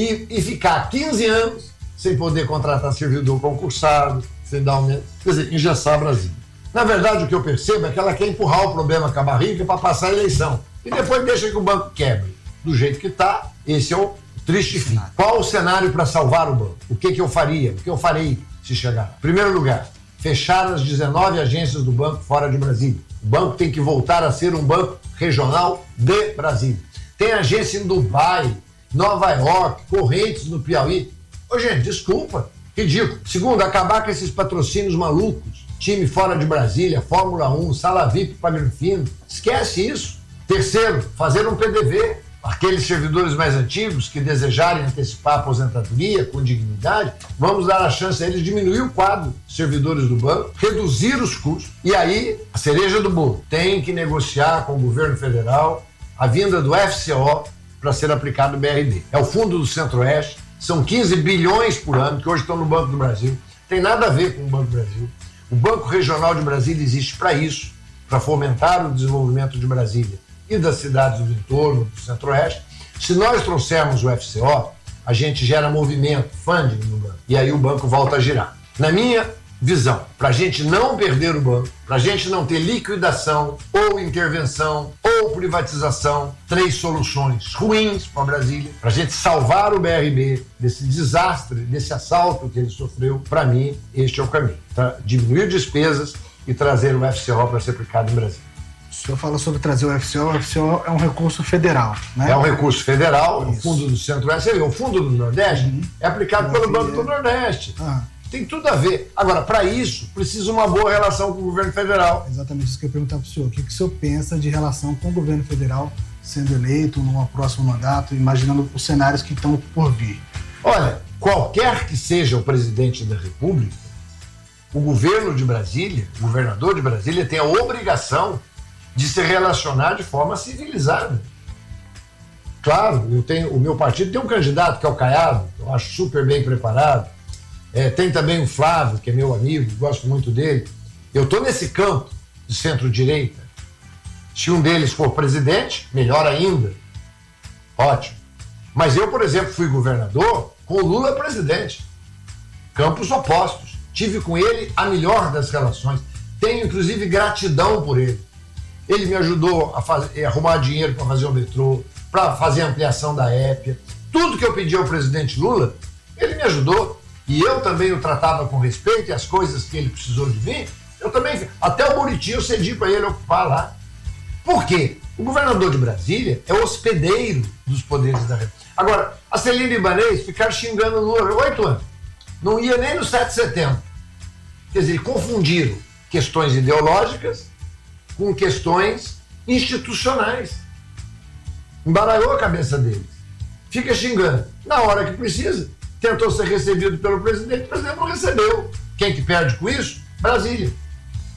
e ficar 15 anos sem poder contratar servidor concursado, sem dar aumento. Quer dizer, engessar a Brasília. Na verdade, o que eu percebo é que ela quer empurrar o problema com a barriga para passar a eleição. E depois deixa que o banco quebre. Do jeito que está, esse é o triste fim. Qual o cenário para salvar o banco? O que eu faria? O que eu farei se chegar? Em primeiro lugar, fechar as 19 agências do banco fora de Brasília. O banco tem que voltar a ser um banco regional de Brasília. Tem agência em Dubai, Nova York, Correntes no Piauí. Ô, gente, desculpa, ridículo. Segundo, acabar com esses patrocínios malucos. Time fora de Brasília, Fórmula 1, sala VIP para Granfino. Esquece isso. Terceiro, fazer um PDV. Aqueles servidores mais antigos que desejarem antecipar a aposentadoria com dignidade, vamos dar a chance a eles de diminuir o quadro de servidores do banco, reduzir os custos, e aí, a cereja do bolo, tem que negociar com o governo federal a vinda do FCO para ser aplicado no BRB. É o Fundo do Centro-Oeste, são 15 bilhões por ano, que hoje estão no Banco do Brasil, tem nada a ver com o Banco do Brasil. O Banco Regional de Brasília existe para isso, para fomentar o desenvolvimento de Brasília e das cidades do entorno, do Centro-Oeste. Se nós trouxermos o FCO, a gente gera movimento, funding no banco, e aí o banco volta a girar. Na minha visão, para a gente não perder o banco, para a gente não ter liquidação, ou intervenção, ou privatização, 3 soluções ruins para Brasília, para a gente salvar o BRB desse desastre, desse assalto que ele sofreu, para mim, este é o caminho. Diminuir despesas e trazer o FCO para ser aplicado em Brasília. O senhor fala sobre trazer o FCO é um recurso federal, né? É um recurso federal, o Fundo do Centro-Oeste, o Fundo do Nordeste é aplicado pelo Banco do Nordeste. Tem tudo a ver. Agora, para isso, precisa uma boa relação com o governo federal. Exatamente isso que eu ia perguntar para o senhor. O que o senhor pensa de relação com o governo federal sendo eleito num próximo mandato, imaginando os cenários que estão por vir? Olha, qualquer que seja o presidente da República, o governo de Brasília, o governador de Brasília tem a obrigação de se relacionar de forma civilizada. Claro, o meu partido tem um candidato que é o Caiado, que eu acho super bem preparado. Tem também o Flávio, que é meu amigo, gosto muito dele. Eu estou nesse campo de centro-direita. Se um deles for presidente, melhor ainda. Ótimo. Mas eu, por exemplo, fui governador com o Lula presidente. Campos opostos. Tive com ele a melhor das relações. Tenho, inclusive, gratidão por ele. Ele me ajudou a arrumar dinheiro para fazer o metrô, para fazer a ampliação da Épia. Tudo que eu pedi ao presidente Lula, ele me ajudou. E eu também o tratava com respeito, e as coisas que ele precisou de mim, eu também. Até o Buriti eu cedi para ele ocupar lá. Por quê? O governador de Brasília é hospedeiro dos poderes da República. Agora, a Celina Ibanez ficar xingando o Lula 8 anos. Não ia nem no 7 de setembro. Quer dizer, confundiram questões ideológicas com questões institucionais. Embaralhou a cabeça deles. Fica xingando. Na hora que precisa, tentou ser recebido pelo presidente, o presidente não recebeu. Quem que perde com isso? Brasília.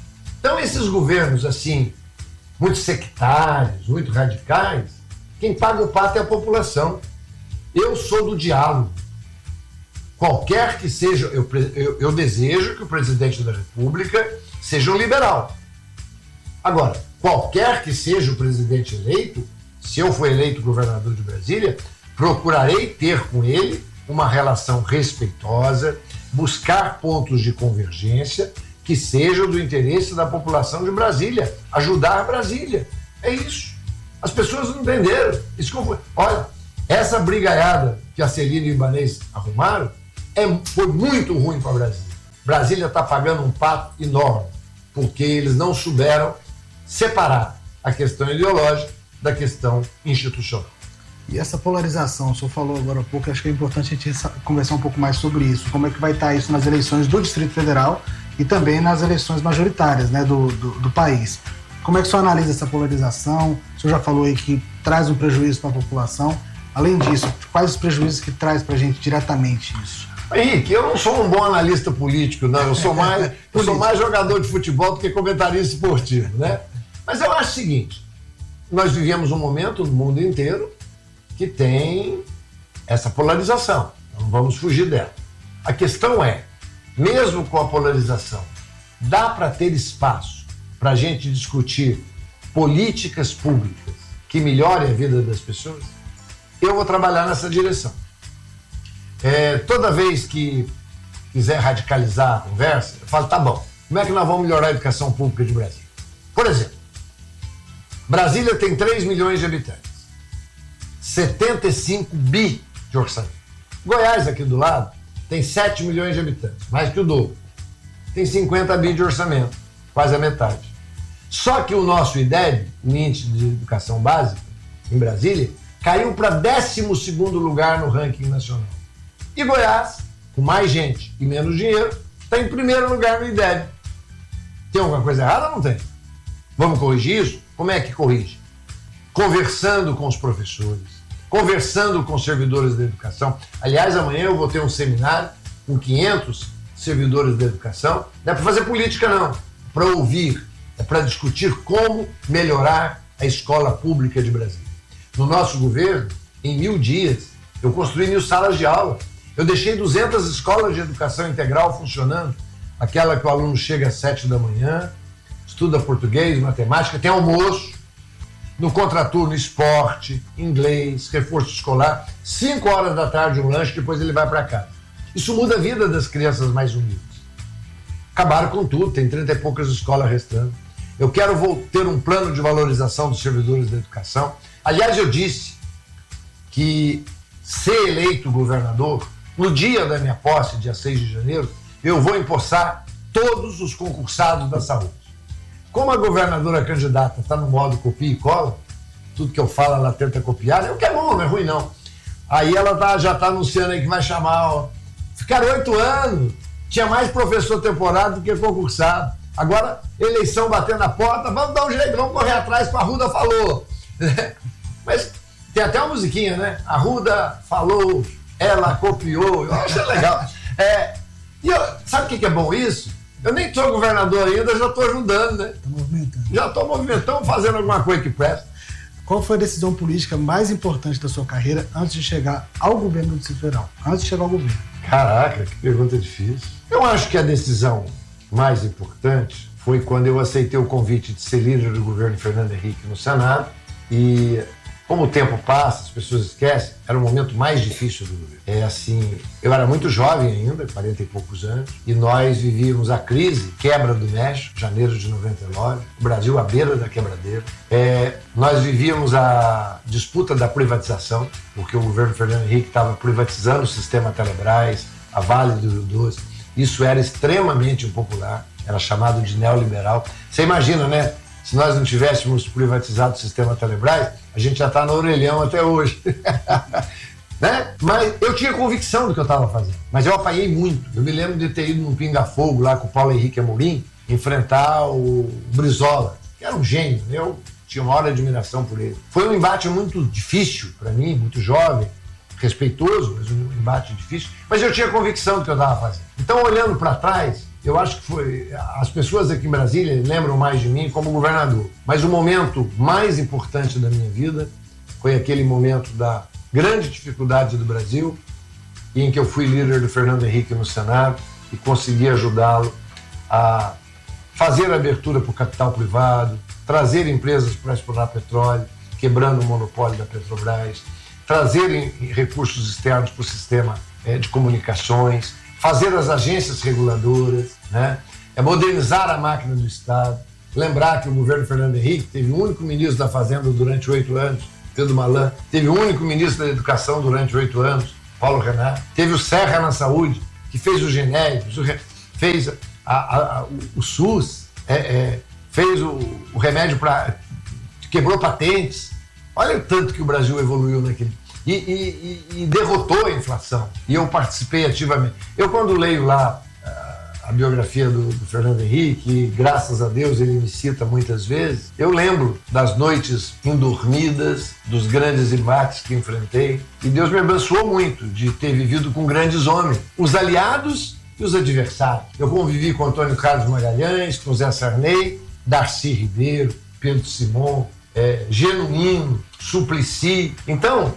Então, esses governos, assim, muito sectários, muito radicais, quem paga o pato é a população. Eu sou do diálogo. Qualquer que seja, eu desejo que o presidente da República seja um liberal. Agora, qualquer que seja o presidente eleito, se eu for eleito governador de Brasília, procurarei ter com ele uma relação respeitosa, buscar pontos de convergência que sejam do interesse da população de Brasília, ajudar Brasília. É isso. As pessoas não entenderam. Olha, essa brigaiada que a Celina e o Ibanez arrumaram foi muito ruim para Brasília. Brasília está pagando um pato enorme, porque eles não souberam separar a questão ideológica da questão institucional. E essa polarização, o senhor falou agora há pouco, acho que é importante a gente conversar um pouco mais sobre isso. Como é que vai estar isso nas eleições do Distrito Federal e também nas eleições majoritárias, né, do país. Como é que o senhor analisa essa polarização? O senhor já falou aí que traz um prejuízo para a população. Além disso, quais os prejuízos que traz para a gente diretamente isso? Henrique, eu não sou um bom analista político, não. Eu sou mais jogador de futebol do que comentarista esportivo, né? Mas eu acho o seguinte, nós vivemos um momento no mundo inteiro que tem essa polarização. Não vamos fugir dela. A questão é, mesmo com a polarização, dá para ter espaço para a gente discutir políticas públicas que melhorem a vida das pessoas? Eu vou trabalhar nessa direção. Toda vez que quiser radicalizar a conversa, eu falo, tá bom, como é que nós vamos melhorar a educação pública de Brasília? Por exemplo, Brasília tem 3 milhões de habitantes, 75 bi de orçamento. Goiás, aqui do lado, tem 7 milhões de habitantes, mais que o dobro. Tem 50 bi de orçamento, quase a metade. Só que o nosso IDEB, o Índice de Educação Básica, em Brasília, caiu para 12º lugar no ranking nacional. E Goiás, com mais gente e menos dinheiro, está em 1º lugar no IDEB. Tem alguma coisa errada ou não tem? Vamos corrigir isso? Como é que corrige? Conversando com os professores, conversando com os servidores da educação. Aliás, amanhã eu vou ter um seminário com 500 servidores da educação. Não é para fazer política, não. É para ouvir, é para discutir como melhorar a escola pública de Brasília. No nosso governo, em 1000 dias, eu construí 1000 salas de aula. Eu deixei 200 escolas de educação integral funcionando. Aquela que o aluno chega às 7 da manhã, estuda português, matemática, tem almoço, no contraturno esporte, inglês, reforço escolar, 5 horas da tarde um lanche, depois ele vai para casa. Isso muda a vida das crianças mais humildes. Acabaram com tudo, tem 30 e poucas escolas restando. Eu quero ter um plano de valorização dos servidores da educação. Aliás, eu disse que ser eleito governador, no dia da minha posse, dia 6 de janeiro, eu vou empossar todos os concursados da saúde. Como a governadora candidata está no modo copia e cola, tudo que eu falo ela tenta copiar, o que é bom, não é ruim não. Aí ela já está anunciando aí que vai chamar, ficaram 8 anos, tinha mais professor temporário do que concursado. Agora, eleição batendo na porta, vamos dar um jeito, vamos correr atrás que a Arruda falou. Mas tem até uma musiquinha, né? A Arruda falou, ela copiou, eu acho legal. Sabe o que é bom isso? Eu nem sou governador ainda, já estou ajudando, né? Está movimentando. Já estou movimentando, fazendo alguma coisa que presta. Qual foi a decisão política mais importante da sua carreira antes de chegar ao governo do Distrito Federal? Antes de chegar ao governo. Caraca, que pergunta difícil. Eu acho que a decisão mais importante foi quando eu aceitei o convite de ser líder do governo Fernando Henrique no Senado e, como o tempo passa, as pessoas esquecem, era o momento mais difícil do governo. Eu era muito jovem ainda, 40 e poucos anos, e nós vivíamos a crise, quebra do México, janeiro de 99, o Brasil à beira da quebradeira. Nós vivíamos a disputa da privatização, porque o governo Fernando Henrique estava privatizando o sistema Telebrás, a Vale do Rio Doce. Isso era extremamente impopular, era chamado de neoliberal. Você imagina, né? Se nós não tivéssemos privatizado o sistema Telebrás, a gente já está no orelhão até hoje. Né? Mas eu tinha convicção do que eu estava fazendo. Mas eu apanhei muito. Eu me lembro de ter ido num pinga-fogo lá com o Paulo Henrique Amorim, enfrentar o Brizola, que era um gênio. Eu tinha uma hora de admiração por ele. Foi um embate muito difícil para mim, muito jovem, respeitoso, mas um embate difícil. Mas eu tinha convicção do que eu estava fazendo. Então, olhando para trás, eu acho que foi... As pessoas aqui em Brasília lembram mais de mim como governador. Mas o momento mais importante da minha vida foi aquele momento da grande dificuldade do Brasil, em que eu fui líder do Fernando Henrique no Senado e consegui ajudá-lo a fazer a abertura para o capital privado, trazer empresas para explorar petróleo, quebrando o monopólio da Petrobras, trazer recursos externos para o sistema de comunicações, fazer as agências reguladoras, né? Modernizar a máquina do Estado. Lembrar que o governo Fernando Henrique teve o único ministro da Fazenda durante 8 anos, Pedro Malan, teve o único ministro da Educação durante 8 anos, Paulo Renato, teve o Serra na Saúde, que fez o genéricos, fez o SUS, fez o remédio para... quebrou patentes. Olha o tanto que o Brasil evoluiu naquele... E derrotou a inflação. E eu participei ativamente. Eu, quando leio lá a biografia do Fernando Henrique, graças a Deus ele me cita muitas vezes, eu lembro das noites indormidas, dos grandes embates que enfrentei, e Deus me abençoou muito de ter vivido com grandes homens, os aliados e os adversários. Eu convivi com Antônio Carlos Magalhães, com Zé Sarney, Darcy Ribeiro, Pedro Simon, Genuíno, Suplicy. Então,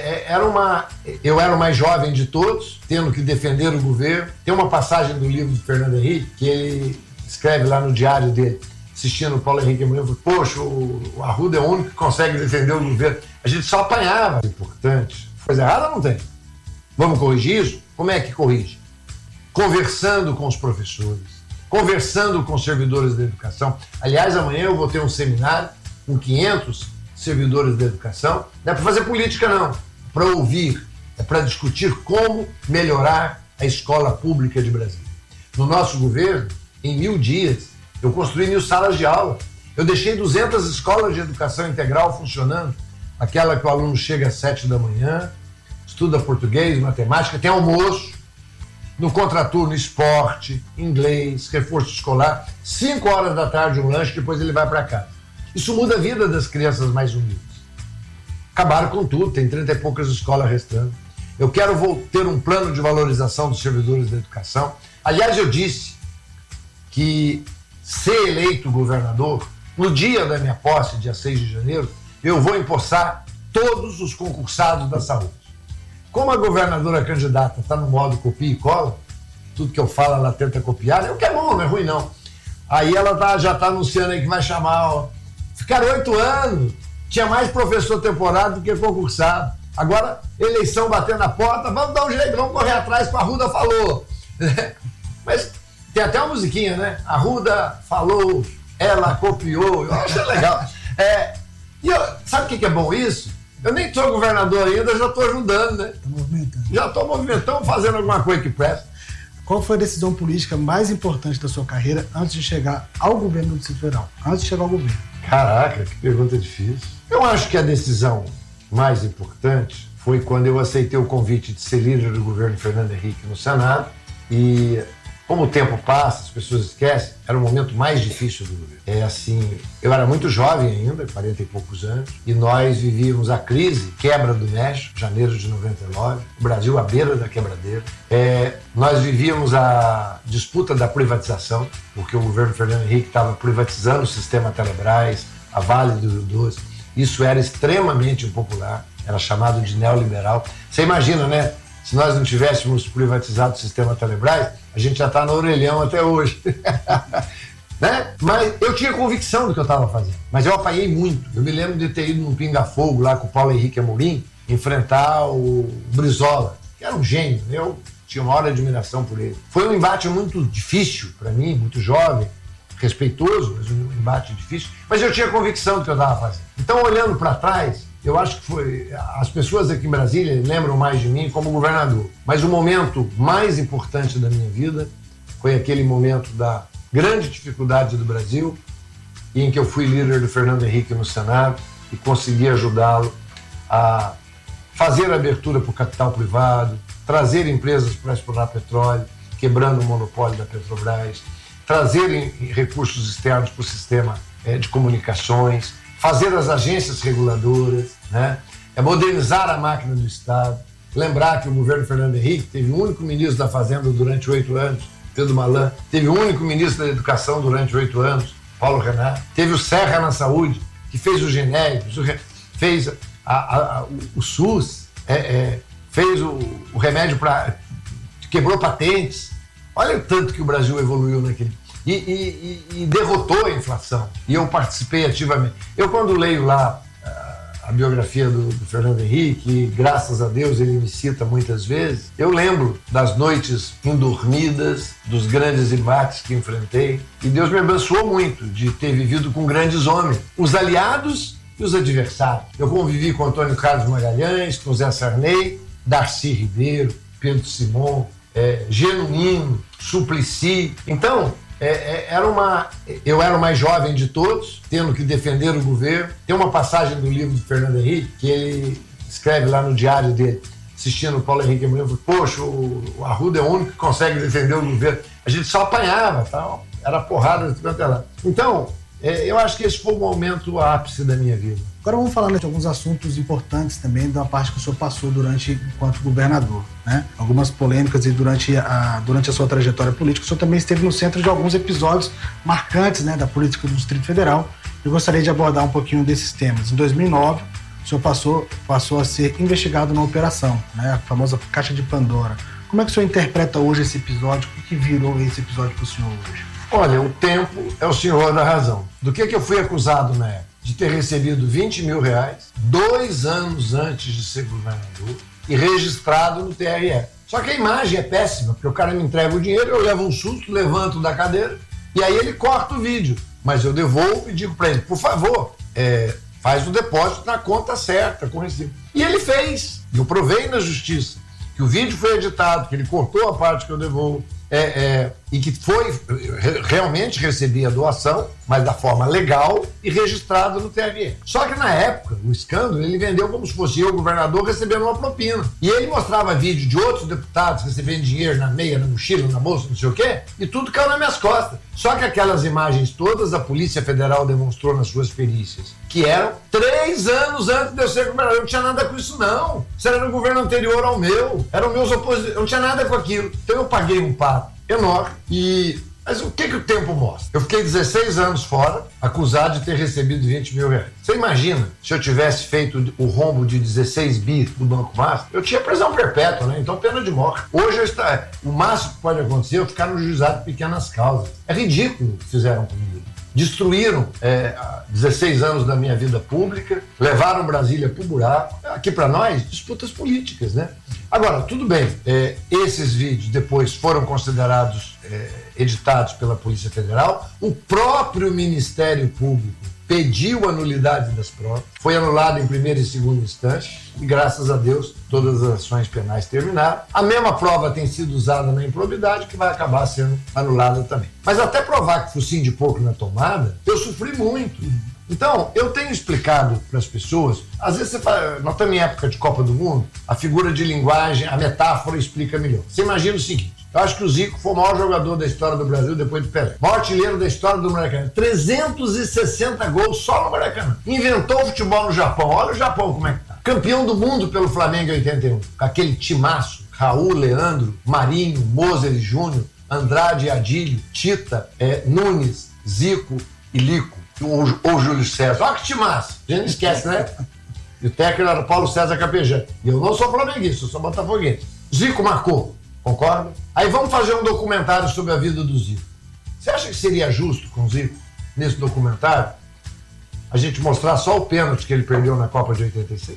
eu era o mais jovem de todos, tendo que defender o governo. Tem uma passagem do livro de Fernando Henrique que ele escreve lá no diário dele, assistindo o Paulo Henrique Amorim, falou: poxa, o Arruda é o único que consegue defender o governo. A gente só apanhava. Importante. Coisa errada não tem. Vamos corrigir isso? Como é que corrige? Conversando com os professores, conversando com os servidores da educação. Aliás, amanhã eu vou ter um seminário com 500 servidores da educação. Não é para fazer política, não. Para ouvir, é para discutir como melhorar a escola pública de Brasília. No nosso governo, em 1000 dias, eu construí 1000 salas de aula. Eu deixei 200 escolas de educação integral funcionando. Aquela que o aluno chega às 7 da manhã, estuda português, matemática, tem almoço, no contraturno esporte, inglês, reforço escolar, 5 horas da tarde um lanche, depois ele vai para casa. Isso muda a vida das crianças mais humildes. Acabaram com tudo, tem 30 e poucas escolas restando. Eu quero ter um plano de valorização dos servidores da educação. Aliás, eu disse que ser eleito governador, no dia da minha posse, dia 6 de janeiro, eu vou empossar todos os concursados da saúde. Como a governadora candidata está no modo copia e cola, tudo que eu falo ela tenta copiar, o que é bom, não é ruim não. Aí ela já está anunciando aí que vai chamar... Ficaram 8 anos, tinha mais professor temporário do que concursado. Agora, eleição batendo na porta, vamos dar um jeito, vamos correr atrás que a Arruda falou. Mas tem até uma musiquinha, né? A Arruda falou, ela copiou, eu acho legal. Sabe o que é bom isso? Eu nem sou governador ainda, já estou ajudando, né? Tá movimentando. Já estou movimentando, fazendo alguma coisa que presta. Qual foi a decisão política mais importante da sua carreira antes de chegar ao governo do Distrito Federal? Antes de chegar ao governo. Caraca, que pergunta difícil. Eu acho que a decisão mais importante foi quando eu aceitei o convite de ser líder do governo Fernando Henrique no Senado. E como o tempo passa, as pessoas esquecem, era o momento mais difícil do governo. Eu era muito jovem ainda, 40 e poucos anos, e nós vivíamos a crise, quebra do México, janeiro de 99, o Brasil à beira da quebradeira. Nós vivíamos a disputa da privatização, porque o governo Fernando Henrique estava privatizando o sistema Telebrás, a Vale do Rio Doce. Isso era extremamente impopular, era chamado de neoliberal. Você imagina, né? Se nós não tivéssemos privatizado o sistema Telebrás, a gente já está no orelhão até hoje. Né? Mas eu tinha convicção do que eu estava fazendo. Mas eu apanhei muito. Eu me lembro de ter ido num pinga-fogo lá com o Paulo Henrique Amorim, enfrentar o Brizola, que era um gênio. Eu tinha uma hora de admiração por ele. Foi um embate muito difícil para mim, muito jovem, respeitoso, mas um embate difícil. Mas eu tinha convicção do que eu estava fazendo. Então, olhando para trás, eu acho que foi... As pessoas aqui em Brasília lembram mais de mim como governador. Mas o momento mais importante da minha vida foi aquele momento da grande dificuldade do Brasil, em que eu fui líder do Fernando Henrique no Senado e consegui ajudá-lo a fazer a abertura para o capital privado, trazer empresas para explorar petróleo, quebrando o monopólio da Petrobras, trazer recursos externos para o sistema de comunicações, fazer as agências reguladoras, né? Modernizar a máquina do Estado. Lembrar que o governo Fernando Henrique teve o único ministro da Fazenda durante 8 anos, Pedro Malan. Teve o único ministro da Educação durante 8 anos, Paulo Renato. Teve o Serra na saúde, que fez o genéricos, fez o SUS, fez o remédio para... quebrou patentes. Olha o tanto que o Brasil evoluiu naquele... E derrotou a inflação. E eu participei ativamente. Eu, quando leio lá a biografia do Fernando Henrique, e graças a Deus ele me cita muitas vezes, eu lembro das noites indormidas, dos grandes embates que enfrentei, e Deus me abençoou muito de ter vivido com grandes homens, os aliados e os adversários. Eu convivi com Antônio Carlos Magalhães, com Zé Sarney, Darcy Ribeiro, Pedro Simon, Genuíno, Suplicy. Então, eu era o mais jovem de todos, tendo que defender o governo. Tem uma passagem do livro do Fernando Henrique que ele escreve lá no diário dele, assistindo o Paulo Henrique Amorim, poxa, o Arruda é o único que consegue defender o governo. A gente só apanhava, tal, era porrada de quanto é lá. Então, eu acho que esse foi o momento ápice da minha vida. Agora vamos falar de alguns assuntos importantes também da parte que o senhor passou enquanto governador, né? Algumas polêmicas e durante a sua trajetória política, o senhor também esteve no centro de alguns episódios marcantes, né, da política do Distrito Federal. Eu gostaria de abordar um pouquinho desses temas. Em 2009, o senhor passou a ser investigado na operação, né, a famosa Caixa de Pandora. Como é que o senhor interpreta hoje esse episódio? O que virou esse episódio para o senhor hoje? Olha, o tempo é o senhor da razão. Do que eu fui acusado na época? De ter recebido R$20 mil 2 anos antes de ser governador e registrado no TRE. Só que a imagem é péssima, porque o cara me entrega o dinheiro, eu levo um susto, levanto da cadeira e aí ele corta o vídeo. Mas eu devolvo e digo para ele, por favor, faz o depósito na conta certa, com recibo. E ele fez. Eu provei na justiça que o vídeo foi editado, que ele cortou a parte que eu devolvo. E que realmente recebi a doação, mas da forma legal e registrado no TRE. Só que na época, o escândalo, ele vendeu como se fosse eu, o governador, recebendo uma propina. E ele mostrava vídeo de outros deputados recebendo dinheiro na meia, na mochila, na bolsa, não sei o quê, e tudo caiu nas minhas costas. Só que aquelas imagens todas a Polícia Federal demonstrou nas suas perícias, que eram 3 anos antes de eu ser governador. Eu não tinha nada com isso, não. Isso era no governo anterior ao meu. Eram meus opositores. Eu não tinha nada com aquilo. Então eu paguei um pato enorme. Mas o que o tempo mostra? Eu fiquei 16 anos fora, acusado de ter recebido R$20 mil. Você imagina, se eu tivesse feito o rombo de 16 bi do Banco Master, eu tinha prisão perpétua, né? Então pena de morte. Hoje o máximo que pode acontecer é eu ficar no juizado de pequenas causas. É ridículo o que fizeram comigo. Destruíram 16 anos da minha vida pública, levaram Brasília pro buraco. Aqui para nós, disputas políticas, né? Agora, tudo bem, esses vídeos depois foram considerados editados pela Polícia Federal. O próprio Ministério Público pediu a nulidade das provas, foi anulado em primeira e segunda instância e, graças a Deus, todas as ações penais terminaram. A mesma prova tem sido usada na improbidade, que vai acabar sendo anulada também. Mas até provar que focinho de porco na tomada, eu sofri muito. Então, eu tenho explicado para as pessoas, às vezes você fala, nós estamos em época de Copa do Mundo, a figura de linguagem, a metáfora explica melhor. Você imagina o seguinte, eu acho que o Zico foi o maior jogador da história do Brasil depois do Pelé. Maior artilheiro da história do Maracanã. 360 gols só no Maracanã. Inventou o futebol no Japão. Olha o Japão como é que tá. Campeão do mundo pelo Flamengo em 81. Com aquele timaço. Raul, Leandro, Marinho, Moser e Júnior, Andrade e Adílio, Tita, Nunes, Zico e Lico. Ou Júlio César. Olha que timaço. A gente não esquece, né? E o técnico era o Paulo César Capejano. E eu não sou flamenguista, eu sou botafoguense. Zico marcou. Concorda? Aí vamos fazer um documentário sobre a vida do Zico. Você acha que seria justo com o Zico, nesse documentário, a gente mostrar só o pênalti que ele perdeu na Copa de 86?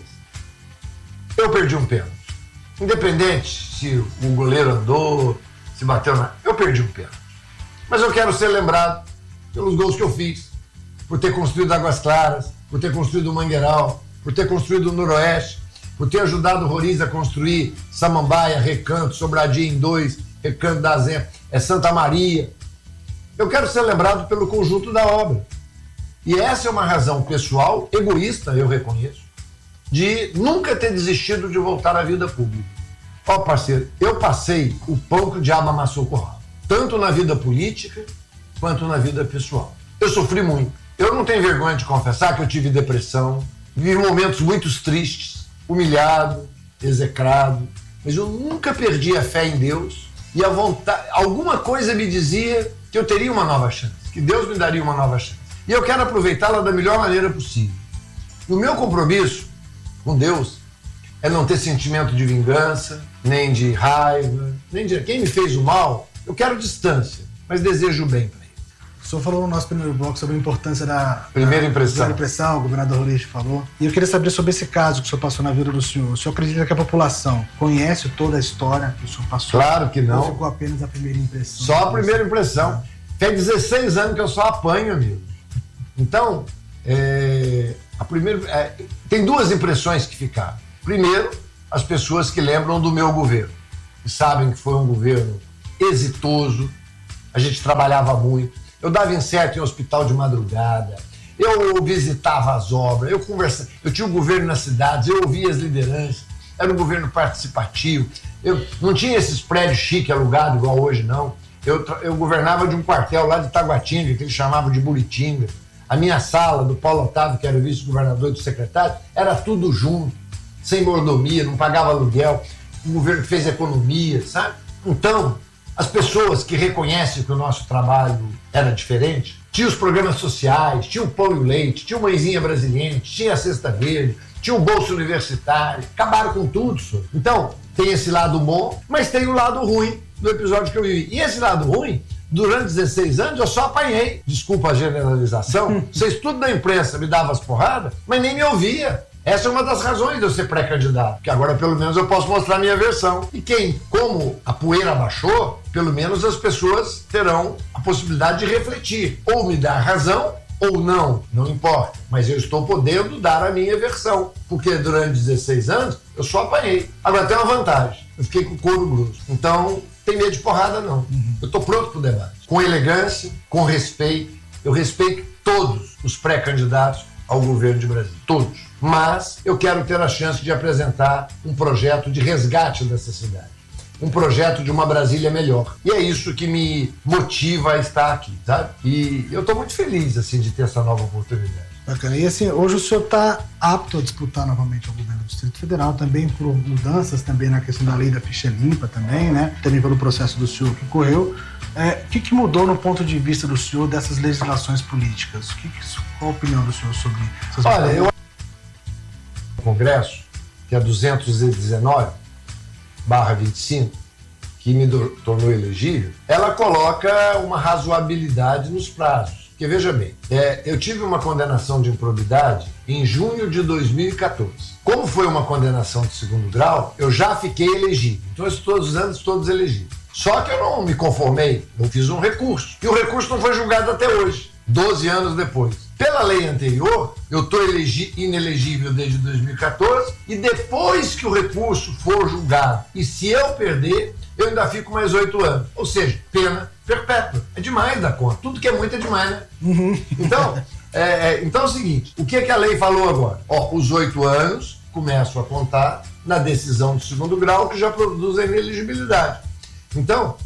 Eu perdi um pênalti. Independente se o goleiro andou, se bateu na... Eu perdi um pênalti. Mas eu quero ser lembrado pelos gols que eu fiz, por ter construído Águas Claras, por ter construído o Mangueiral, por ter construído o Noroeste, por ter ajudado o Roriz a construir Samambaia, Recanto, Sobradinho em 2, Recanto da Zenha, Santa Maria. Eu quero ser lembrado pelo conjunto da obra. E essa é uma razão pessoal, egoísta, eu reconheço, de nunca ter desistido de voltar à vida pública. Ó, parceiro, eu passei o pão que o diabo amassou com o rabo, tanto na vida política quanto na vida pessoal. Eu sofri muito. Eu não tenho vergonha de confessar que eu tive depressão, vivi momentos muito tristes, humilhado, execrado, mas eu nunca perdi a fé em Deus E a vontade, alguma coisa me dizia que eu teria uma nova chance, que Deus me daria uma nova chance. E eu quero aproveitá-la da melhor maneira possível. E o meu compromisso com Deus é não ter sentimento de vingança, nem de raiva, nem de quem me fez o mal, eu quero distância, mas desejo o bem para ele. O senhor falou no nosso primeiro bloco sobre a importância da primeira impressão. O governador Ruiz falou. E eu queria saber sobre esse caso que o senhor passou na vida do senhor. O senhor acredita que a população conhece toda a história que o senhor passou? Claro que não. Ou ficou apenas a primeira impressão? Só a primeira impressão. Faz 16 anos que eu só apanho, amigo. Então, tem duas impressões que ficaram. Primeiro, as pessoas que lembram do meu governo, que sabem que foi um governo exitoso, a gente trabalhava muito. Eu dava inseto em hospital de madrugada, eu visitava as obras, eu conversava, eu tinha o governo nas cidades, eu ouvia as lideranças, era um governo participativo, eu não tinha esses prédios chiques alugados igual hoje, não. Eu governava de um quartel lá de Taguatinga, que eles chamavam de Buritinga. A minha sala, do Paulo Otávio, que era o vice-governador e do secretário, era tudo junto, sem mordomia, não pagava aluguel, o governo fez economia, sabe? Então, as pessoas que reconhecem que o nosso trabalho era diferente, tinha os programas sociais, tinha o pão e o leite, tinha o Mãezinha Brasiliense, tinha a Cesta Verde, tinha o Bolso Universitário, acabaram com tudo, senhor. Então, tem esse lado bom, mas tem o lado ruim do episódio que eu vivi. E esse lado ruim, durante 16 anos, eu só apanhei. Desculpa a generalização, vocês tudo da imprensa me davam as porradas, mas nem me ouvia. Essa é uma das razões de eu ser pré-candidato, que agora pelo menos eu posso mostrar a minha versão. E como a poeira baixou, pelo menos as pessoas terão a possibilidade de refletir. Ou me dar razão, ou não importa. Mas eu estou podendo dar a minha versão, porque durante 16 anos eu só apanhei. Agora tem uma vantagem, eu fiquei com o couro grosso. Então, tem medo de porrada não. Eu estou pronto para o debate. Com elegância, com respeito. Eu respeito todos os pré-candidatos ao governo de Brasília. Todos. Mas eu quero ter a chance de apresentar um projeto de resgate dessa cidade. Um projeto de uma Brasília melhor. E é isso que me motiva a estar aqui, sabe? E eu estou muito feliz, assim, de ter essa nova oportunidade. Bacana. E assim, hoje o senhor está apto a disputar novamente o governo do Distrito Federal, também por mudanças também na questão da lei da ficha limpa também, né? Também pelo processo do senhor que correu. O que mudou no ponto de vista do senhor dessas legislações políticas? Qual a opinião do senhor sobre essas Olha, eu Congresso, que é 219/25, que me tornou elegível, ela coloca uma razoabilidade nos prazos. Porque, veja bem, eu tive uma condenação de improbidade em junho de 2014. Como foi uma condenação de segundo grau, eu já fiquei elegível. Então, esses todos os anos, todos elegíveis. Só que eu não me conformei, eu fiz um recurso. E o recurso não foi julgado até hoje, 12 anos depois. Pela lei anterior, eu estou inelegível desde 2014 e depois que o recurso for julgado, e se eu perder, eu ainda fico mais 8 anos. Ou seja, pena perpétua. É demais da conta. Tudo que é muito é demais, né? Então, então é o seguinte, o que a lei falou agora? Os 8 anos começam a contar na decisão do segundo grau que já produz a inelegibilidade. Então,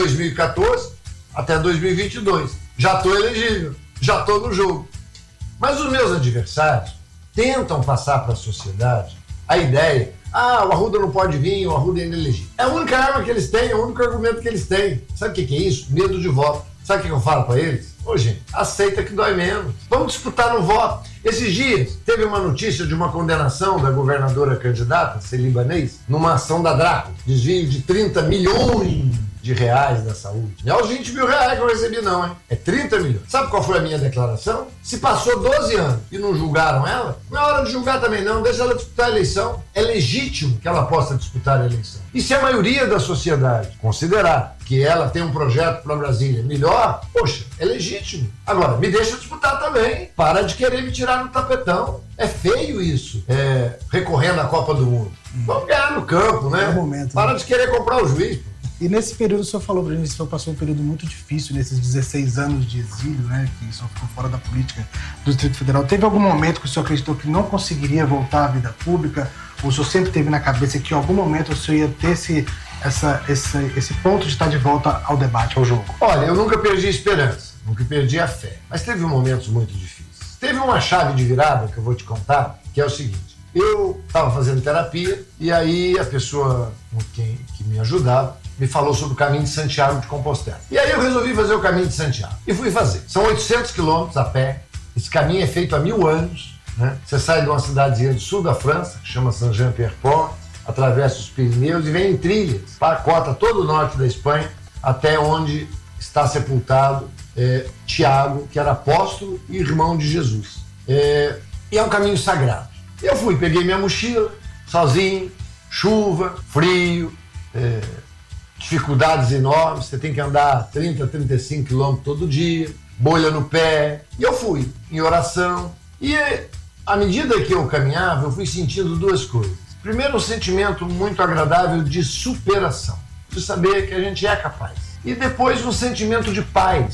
2014 até 2022, já estou elegível, já estou no jogo. Mas os meus adversários tentam passar para a sociedade a ideia, o Arruda não pode vir, o Arruda é inelegível. É a única arma que eles têm, é o único argumento que eles têm. Sabe o que é isso? Medo de voto. Sabe o que eu falo para eles? Gente, aceita que dói menos. Vamos disputar no voto. Esses dias, teve uma notícia de uma condenação da governadora candidata, Celi Banês, numa ação da Draco, desvio de 30 milhões de reais da saúde. Não é os 20 mil reais que eu recebi, não, hein? É 30 milhões. Sabe qual foi a minha declaração? Se passou 12 anos e não julgaram ela, não é hora de julgar também, não. Deixa ela disputar a eleição. É legítimo que ela possa disputar a eleição. E se a maioria da sociedade considerar que ela tem um projeto para Brasília melhor, poxa, é legítimo. Agora, me deixa disputar também. Para de querer me tirar no tapetão. É feio isso, recorrendo à Copa do Mundo. Vamos ganhar no campo, né? Para de querer comprar o juiz. E nesse período, o senhor falou pra mim que o senhor passou um período muito difícil, nesses 16 anos de exílio, né? Que o senhor ficou fora da política do Distrito Federal. Teve algum momento que o senhor acreditou que não conseguiria voltar à vida pública? Ou o senhor sempre teve na cabeça que em algum momento o senhor ia ter esse ponto de estar de volta ao debate, ao jogo? Olha, eu nunca perdi a esperança, nunca perdi a fé. Mas teve momentos muito difíceis. Teve uma chave de virada que eu vou te contar, que é o seguinte. Eu estava fazendo terapia e aí a pessoa que me ajudava me falou sobre o caminho de Santiago de Compostela. E aí eu resolvi fazer o caminho de Santiago. E fui fazer. São 800 quilômetros a pé. Esse caminho é feito há 1000 anos. Né? Você sai de uma cidadezinha do sul da França, que chama Saint-Jean-Pierre-Port, atravessa os Pirineus e vem em trilhas, pacota todo o norte da Espanha, até onde está sepultado Tiago, que era apóstolo e irmão de Jesus. E é um caminho sagrado. Eu fui, peguei minha mochila, sozinho, chuva, frio, dificuldades enormes, você tem que andar 30, 35 quilômetros todo dia, bolha no pé. E eu fui, em oração. E à medida que eu caminhava, eu fui sentindo duas coisas. Primeiro, um sentimento muito agradável de superação, de saber que a gente é capaz. E depois, um sentimento de paz,